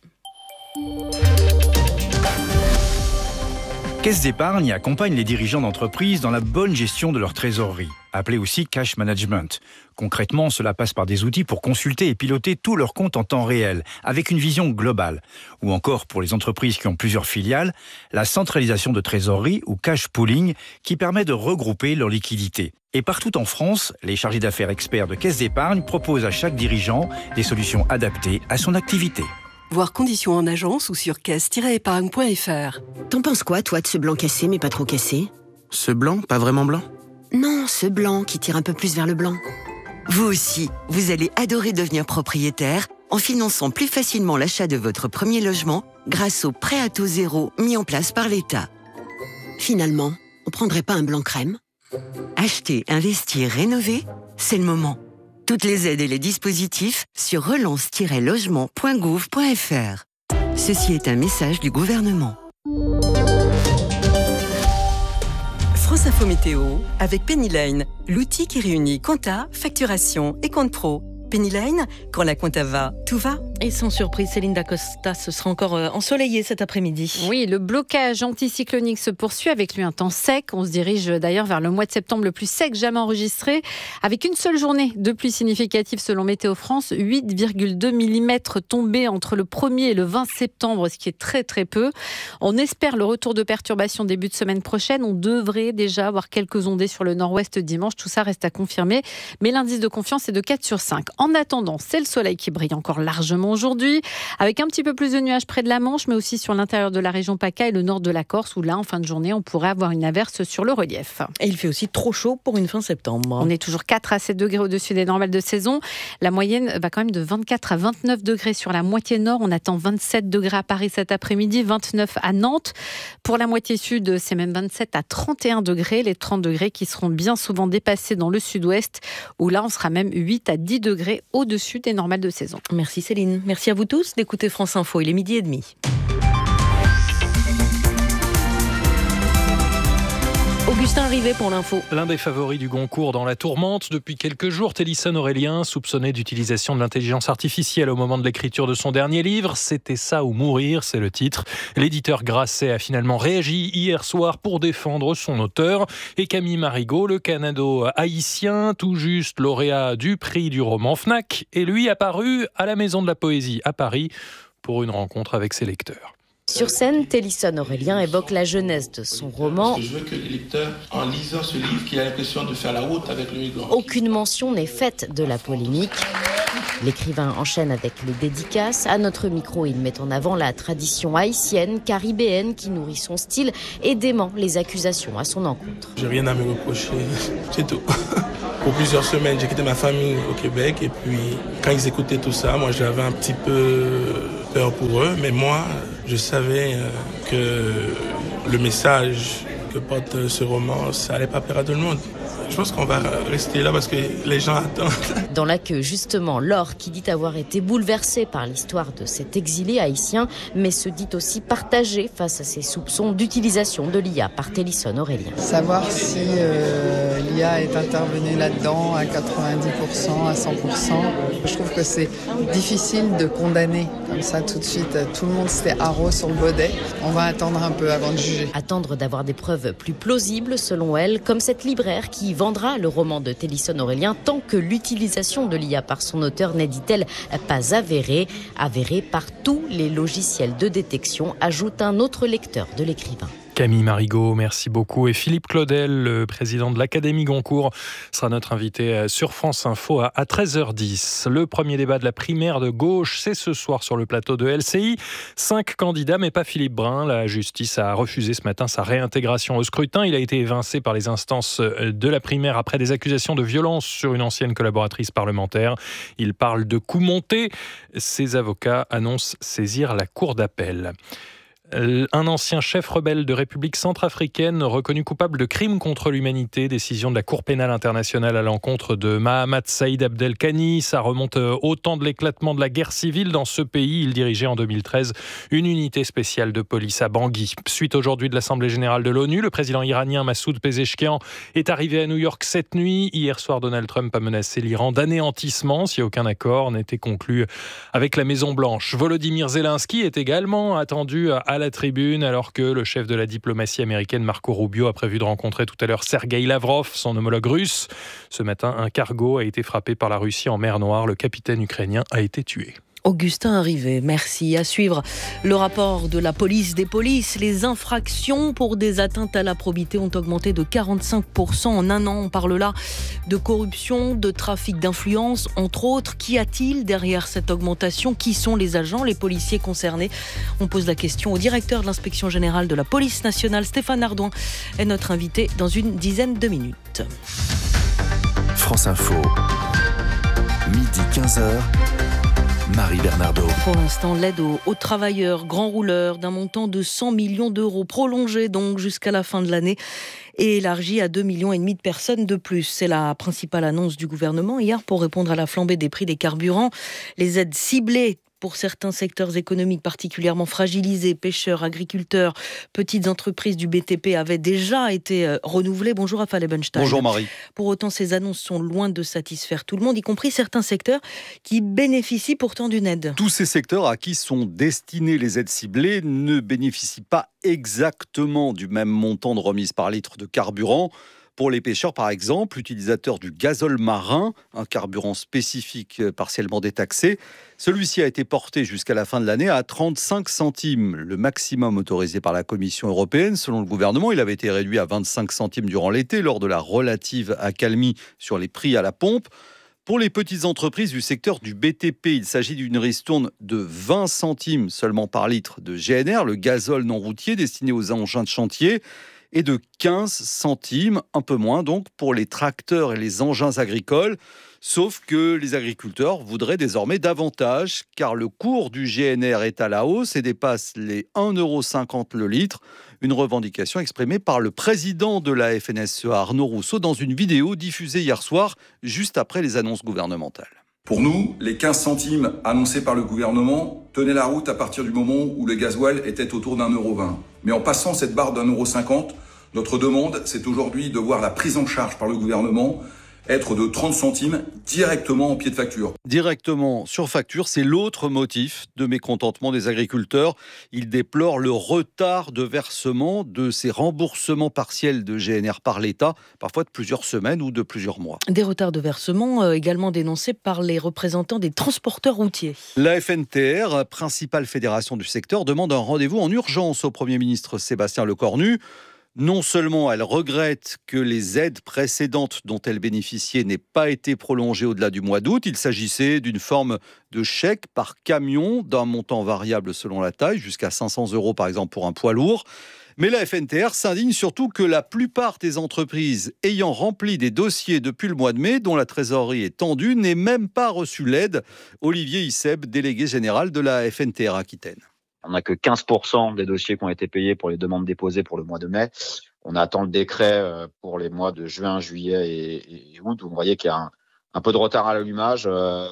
Caisse d'épargne accompagne les dirigeants d'entreprises dans la bonne gestion de leur trésorerie, appelée aussi cash management. Concrètement, cela passe par des outils pour consulter et piloter tous leurs comptes en temps réel, avec une vision globale. Ou encore, pour les entreprises qui ont plusieurs filiales, la centralisation de trésorerie ou cash pooling qui permet de regrouper leurs liquidités. Et partout en France, les chargés d'affaires experts de Caisse d'épargne proposent à chaque dirigeant des solutions adaptées à son activité. Voir conditions en agence ou sur caisse tiret épargne point f r. T'en penses quoi, toi, de ce blanc cassé, mais pas trop cassé? Ce blanc, pas vraiment blanc? Non, ce blanc qui tire un peu plus vers le blanc. Vous aussi, vous allez adorer devenir propriétaire en finançant plus facilement l'achat de votre premier logement grâce au prêt à taux zéro mis en place par l'État. Finalement, on prendrait pas un blanc crème? Acheter, investir, rénover, c'est le moment. Toutes les aides et les dispositifs sur relance tiret logement point gouv point f r. Ceci est un message du gouvernement. France Info Météo avec Pennyline, l'outil qui réunit compta, facturation et compte pro. Pennyline, quand la compta va, tout va. Et sans surprise, Céline Dacosta, ce sera encore ensoleillé cet après-midi. Oui, le blocage anticyclonique se poursuit avec lui un temps sec. On se dirige d'ailleurs vers le mois de septembre le plus sec jamais enregistré, avec une seule journée de pluie significative selon Météo France, huit virgule deux millimètres tombés entre le premier et le vingt septembre, ce qui est très très peu. On espère le retour de perturbations début de semaine prochaine. On devrait déjà avoir quelques ondées sur le nord-ouest dimanche. Tout ça reste à confirmer, mais l'indice de confiance est de quatre sur cinq. En attendant, c'est le soleil qui brille encore largement aujourd'hui, avec un petit peu plus de nuages près de la Manche, mais aussi sur l'intérieur de la région PACA et le nord de la Corse, où là, en fin de journée, on pourrait avoir une averse sur le relief. Et il fait aussi trop chaud pour une fin septembre. On est toujours quatre à sept degrés au-dessus des normales de saison. La moyenne va quand même de vingt-quatre à vingt-neuf degrés sur la moitié nord. On attend vingt-sept degrés à Paris cet après-midi, vingt-neuf à Nantes. Pour la moitié sud, c'est même vingt-sept à trente et un degrés. Les trente degrés qui seront bien souvent dépassés dans le sud-ouest, où là, on sera même huit à dix degrés degrés au-dessus des normales de saison. Merci Céline. Merci à vous tous d'écouter France Info. Il est midi et demi. Augustin Rivet pour l'info. L'un des favoris du Goncourt dans la tourmente depuis quelques jours, Télisson Aurélien, soupçonné d'utilisation de l'intelligence artificielle au moment de l'écriture de son dernier livre. C'était ça ou mourir, c'est le titre. L'éditeur Grasset a finalement réagi hier soir pour défendre son auteur. Et Camille Marigot, le Canado-haïtien, tout juste lauréat du prix du roman Fnac, est lui apparu à la Maison de la Poésie à Paris pour une rencontre avec ses lecteurs. Sur scène, Télisson Aurélien évoque la jeunesse de son roman. Parce que je veux que les lecteurs, en lisant ce livre, qu'il ait l'impression de faire la route avec le migrant. Aucune mention n'est faite de la polémique. L'écrivain enchaîne avec les dédicaces. À notre micro, il met en avant la tradition haïtienne, caribéenne, qui nourrit son style et dément les accusations à son encontre. J'ai rien à me reprocher, c'est tout. Pour plusieurs semaines, j'ai quitté ma famille au Québec et puis quand ils écoutaient tout ça, moi j'avais un petit peu peur pour eux, mais moi je savais que le message que porte ce roman, ça allait pas plaire à tout le monde. Je pense qu'on va rester là parce que les gens attendent. Dans la queue, justement, Laure, qui dit avoir été bouleversée par l'histoire de cet exilé haïtien, mais se dit aussi partagée face à ces soupçons d'utilisation de l'I A par Télisson Aurélien. Savoir si euh, l'I A est intervenue là-dedans à quatre-vingt-dix pour cent, à cent pour cent, je trouve que c'est difficile de condamner comme ça tout de suite. Tout le monde s'était haro sur le baudet. On va attendre un peu avant de juger. Attendre d'avoir des preuves plus plausibles, selon elle, comme cette libraire qui vendra le roman de Télisson Aurélien tant que l'utilisation de l'I A par son auteur n'est, dit-elle, pas avérée, avérée par tous les logiciels de détection, ajoute un autre lecteur de l'écrivain. Camille Marigot, merci beaucoup. Et Philippe Claudel, le président de l'Académie Goncourt, sera notre invité sur France Info à treize heures dix. Le premier débat de la primaire de gauche, c'est ce soir sur le plateau de L C I. Cinq candidats, mais pas Philippe Brun. La justice a refusé ce matin sa réintégration au scrutin. Il a été évincé par les instances de la primaire après des accusations de violence sur une ancienne collaboratrice parlementaire. Il parle de coups montés. Ses avocats annoncent saisir la cour d'appel. Un ancien chef rebelle de République centrafricaine reconnu coupable de crimes contre l'humanité, décision de la Cour pénale internationale à l'encontre de Mahamat Saïd Abdelkani. Ça remonte au temps de l'éclatement de la guerre civile dans ce pays. Il dirigeait en deux mille treize une unité spéciale de police à Bangui. Suite aujourd'hui de l'Assemblée générale de l'ONU, le président iranien Massoud Pezeshkian est arrivé à New York cette nuit. Hier soir, Donald Trump a menacé l'Iran d'anéantissement si aucun accord n'était conclu avec la Maison-Blanche. Volodymyr Zelensky est également attendu à la tribune alors que le chef de la diplomatie américaine Marco Rubio a prévu de rencontrer tout à l'heure Sergueï Lavrov, son homologue russe. Ce matin, un cargo a été frappé par la Russie en mer Noire. Le capitaine ukrainien a été tué. Augustin Arrivé, merci. À suivre le rapport de la police des polices. Les infractions pour des atteintes à la probité ont augmenté de quarante-cinq pour cent en un an. On parle là de corruption, de trafic d'influence, entre autres. Qu'y a-t-il derrière cette augmentation? Qui sont les agents, les policiers concernés? On pose la question au directeur de l'inspection générale de la police nationale, Stéphane Ardouin, est notre invité dans une dizaine de minutes. France Info, midi quinze heures. Marie Bernardo. Pour l'instant, l'aide aux, aux travailleurs grands rouleurs d'un montant de cent millions d'euros, prolongé donc jusqu'à la fin de l'année et élargi à deux millions et demi de personnes de plus. C'est la principale annonce du gouvernement hier pour répondre à la flambée des prix des carburants. Les aides ciblées pour certains secteurs économiques particulièrement fragilisés, pêcheurs, agriculteurs, petites entreprises du B T P avaient déjà été euh, renouvelées. Bonjour Raphaël Ebenstein. Bonjour Marie. Pour autant, ces annonces sont loin de satisfaire tout le monde, y compris certains secteurs qui bénéficient pourtant d'une aide. Tous ces secteurs à qui sont destinées les aides ciblées ne bénéficient pas exactement du même montant de remise par litre de carburant. Pour les pêcheurs, par exemple, utilisateurs du gazole marin, un carburant spécifique partiellement détaxé, celui-ci a été porté jusqu'à la fin de l'année à trente-cinq centimes, le maximum autorisé par la Commission européenne. Selon le gouvernement, il avait été réduit à vingt-cinq centimes durant l'été, lors de la relative accalmie sur les prix à la pompe. Pour les petites entreprises du secteur du B T P, il s'agit d'une ristourne de vingt centimes seulement par litre de G N R, le gazole non routier destiné aux engins de chantier, et de quinze centimes, un peu moins donc, pour les tracteurs et les engins agricoles. Sauf que les agriculteurs voudraient désormais davantage, car le cours du G N R est à la hausse et dépasse les un euro cinquante le litre. Une revendication exprimée par le président de la F N S E A, Arnaud Rousseau, dans une vidéo diffusée hier soir, juste après les annonces gouvernementales. Pour nous, les quinze centimes annoncés par le gouvernement tenaient la route à partir du moment où le gasoil était autour d'un euro vingt. Mais en passant cette barre d'un euro cinquante, notre demande, c'est aujourd'hui de voir la prise en charge par le gouvernement être de trente centimes directement en pied de facture. Directement sur facture, c'est l'autre motif de mécontentement des agriculteurs. Ils déplorent le retard de versement de ces remboursements partiels de G N R par l'État, parfois de plusieurs semaines ou de plusieurs mois. Des retards de versement euh, également dénoncés par les représentants des transporteurs routiers. La F N T R, principale fédération du secteur, demande un rendez-vous en urgence au Premier ministre Sébastien Lecornu. Non seulement elle regrette que les aides précédentes dont elle bénéficiait n'aient pas été prolongées au-delà du mois d'août. Il s'agissait d'une forme de chèque par camion d'un montant variable selon la taille, jusqu'à cinq cents euros par exemple pour un poids lourd. Mais la F N T R s'indigne surtout que la plupart des entreprises ayant rempli des dossiers depuis le mois de mai, dont la trésorerie est tendue, n'aient même pas reçu l'aide. Olivier Isseb, délégué général de la F N T R Aquitaine. On n'a que quinze pour cent des dossiers qui ont été payés pour les demandes déposées pour le mois de mai. On attend le décret pour les mois de juin, juillet et, et août. Vous voyez qu'il y a un, un peu de retard à l'allumage.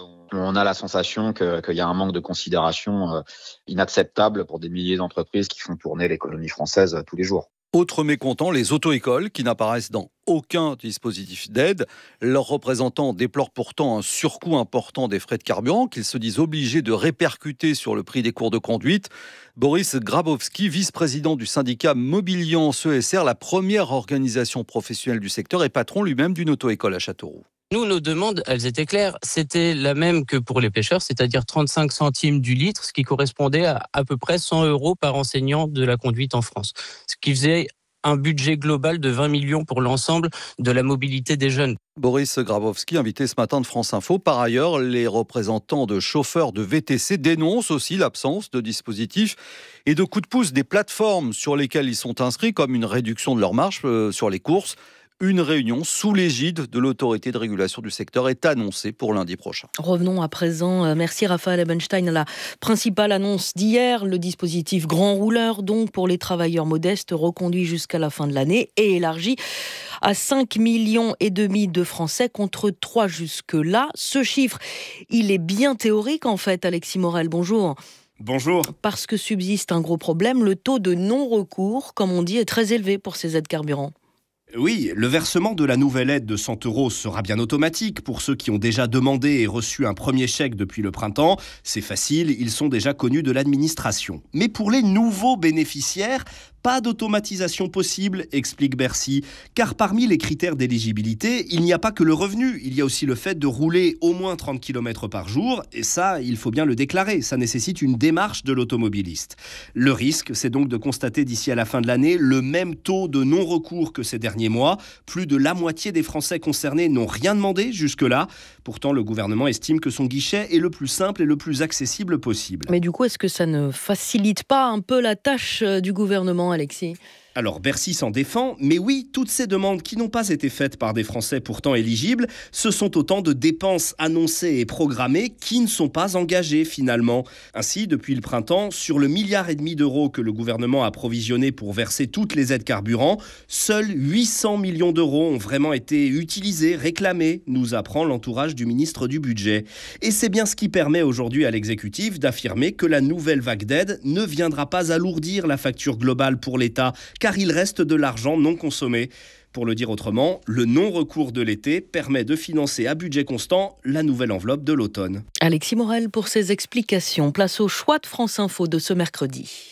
On a la sensation que, qu'il y a un manque de considération inacceptable pour des milliers d'entreprises qui font tourner l'économie française tous les jours. Autre mécontent, les auto-écoles qui n'apparaissent dans aucun dispositif d'aide. Leurs représentants déplorent pourtant un surcoût important des frais de carburant qu'ils se disent obligés de répercuter sur le prix des cours de conduite. Boris Grabowski, vice-président du syndicat Mobiliance E S R, la première organisation professionnelle du secteur et patron lui-même d'une auto-école à Châteauroux. Nous, nos demandes, elles étaient claires. C'était la même que pour les pêcheurs, c'est-à-dire trente-cinq centimes du litre, ce qui correspondait à à peu près cent euros par enseignant de la conduite en France. Ce qui faisait un budget global de vingt millions pour l'ensemble de la mobilité des jeunes. Boris Grabowski, invité ce matin de France Info. Par ailleurs, les représentants de chauffeurs de V T C dénoncent aussi l'absence de dispositifs et de coups de pouce des plateformes sur lesquelles ils sont inscrits, comme une réduction de leur marge euh, sur les courses. Une réunion sous l'égide de l'autorité de régulation du secteur est annoncée pour lundi prochain. Revenons à présent, merci Raphaël Ebenstein, à la principale annonce d'hier, le dispositif grand rouleur, donc pour les travailleurs modestes, reconduit jusqu'à la fin de l'année et élargi à cinq millions et demi de Français contre trois jusque-là. Ce chiffre, il est bien théorique en fait, Alexis Morel, bonjour. Bonjour. Parce que subsiste un gros problème, le taux de non-recours, comme on dit, est très élevé pour ces aides carburant. Oui, le versement de la nouvelle aide de cent euros sera bien automatique pour ceux qui ont déjà demandé et reçu un premier chèque depuis le printemps. C'est facile, ils sont déjà connus de l'administration. Mais pour les nouveaux bénéficiaires, pas d'automatisation possible, explique Bercy, car parmi les critères d'éligibilité, il n'y a pas que le revenu, il y a aussi le fait de rouler au moins trente kilomètres par jour, et ça, il faut bien le déclarer, ça nécessite une démarche de l'automobiliste. Le risque, c'est donc de constater d'ici à la fin de l'année le même taux de non-recours que ces derniers mois. Plus de la moitié des Français concernés n'ont rien demandé jusque-là. Pourtant, le gouvernement estime que son guichet est le plus simple et le plus accessible possible. Mais du coup, est-ce que ça ne facilite pas un peu la tâche du gouvernement, Alexis ? Alors Bercy s'en défend, mais oui, toutes ces demandes qui n'ont pas été faites par des Français pourtant éligibles, ce sont autant de dépenses annoncées et programmées qui ne sont pas engagées finalement. Ainsi, depuis le printemps, sur le milliard et demi d'euros que le gouvernement a provisionné pour verser toutes les aides carburant, seuls huit cents millions d'euros ont vraiment été utilisés, réclamés, nous apprend l'entourage du ministre du Budget. Et c'est bien ce qui permet aujourd'hui à l'exécutif d'affirmer que la nouvelle vague d'aide ne viendra pas alourdir la facture globale pour l'État, car il reste de l'argent non consommé. Pour le dire autrement, le non-recours de l'été permet de financer à budget constant la nouvelle enveloppe de l'automne. Alexis Morel pour ses explications. Place au choix de France Info de ce mercredi,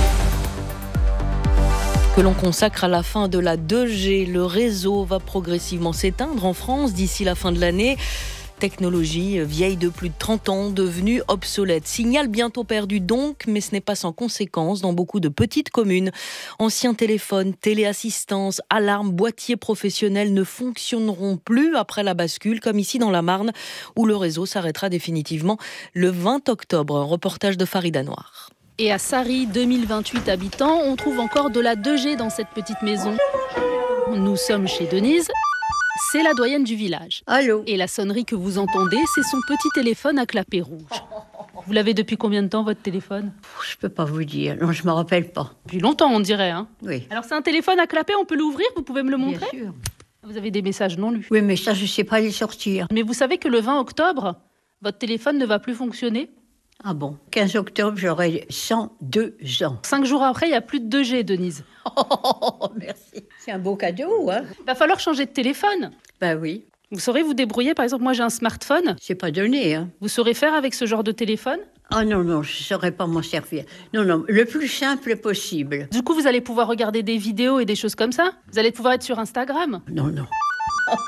que l'on consacre à la fin de la deux G. Le réseau va progressivement s'éteindre en France d'ici la fin de l'année. Technologie vieille de plus de trente ans, devenue obsolète. Signal bientôt perdu donc, mais ce n'est pas sans conséquence dans beaucoup de petites communes. Anciens téléphones, téléassistance, alarmes, boîtiers professionnels ne fonctionneront plus après la bascule, comme ici dans la Marne, où le réseau s'arrêtera définitivement le vingt octobre. Un reportage de Farida Noir. Et à Sarri, deux mille vingt-huit habitants, on trouve encore de la deux G dans cette petite maison. Nous sommes chez Denise. C'est la doyenne du village. Allô. Et la sonnerie que vous entendez, c'est son petit téléphone à clapet rouge. Vous l'avez depuis combien de temps, votre téléphone ? Je peux pas vous dire. Non, je me rappelle pas. Depuis longtemps, on dirait. Hein ? Oui. Alors, c'est un téléphone à clapet, on peut l'ouvrir ? Vous pouvez me le montrer ? Bien sûr. Vous avez des messages non lus. Oui, mais ça, je sais pas les sortir. Mais vous savez que le vingt octobre, Votre téléphone ne va plus fonctionner ? Ah bon, quinze octobre, j'aurai cent deux ans. Cinq jours après, il n'y a plus de deux G, Denise. Oh, merci. C'est un beau cadeau, hein. Il va falloir changer de téléphone. Ben oui. Vous saurez vous débrouiller, par exemple, moi j'ai un smartphone. C'est pas donné, hein. Vous saurez faire avec ce genre de téléphone ? Ah non, non, je ne saurais pas m'en servir. Non, non, le plus simple possible. Du coup, vous allez pouvoir regarder des vidéos et des choses comme ça ? Vous allez pouvoir être sur Instagram ? Non, non. Allô ?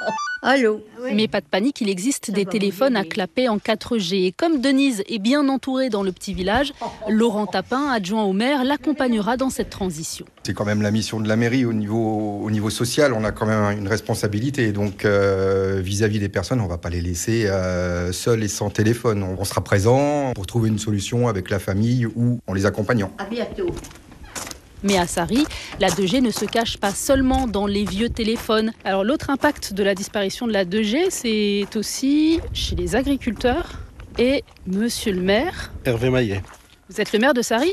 Mais pas de panique, il existe des téléphones à clapet en quatre G. Et comme Denise est bien entourée dans le petit village, Laurent Tapin, adjoint au maire, l'accompagnera dans cette transition. C'est quand même la mission de la mairie au niveau, au niveau social. On a quand même une responsabilité. Donc, euh, vis-à-vis des personnes, on ne va pas les laisser euh, seuls et sans téléphone. On sera présent pour trouver une solution avec la famille ou en les accompagnant. À bientôt. Mais à Sarri, la deux G ne se cache pas seulement dans les vieux téléphones. Alors l'autre impact de la disparition de la deux G, c'est aussi chez les agriculteurs et monsieur le maire. Hervé Maillet. Vous êtes le maire de Sarri ?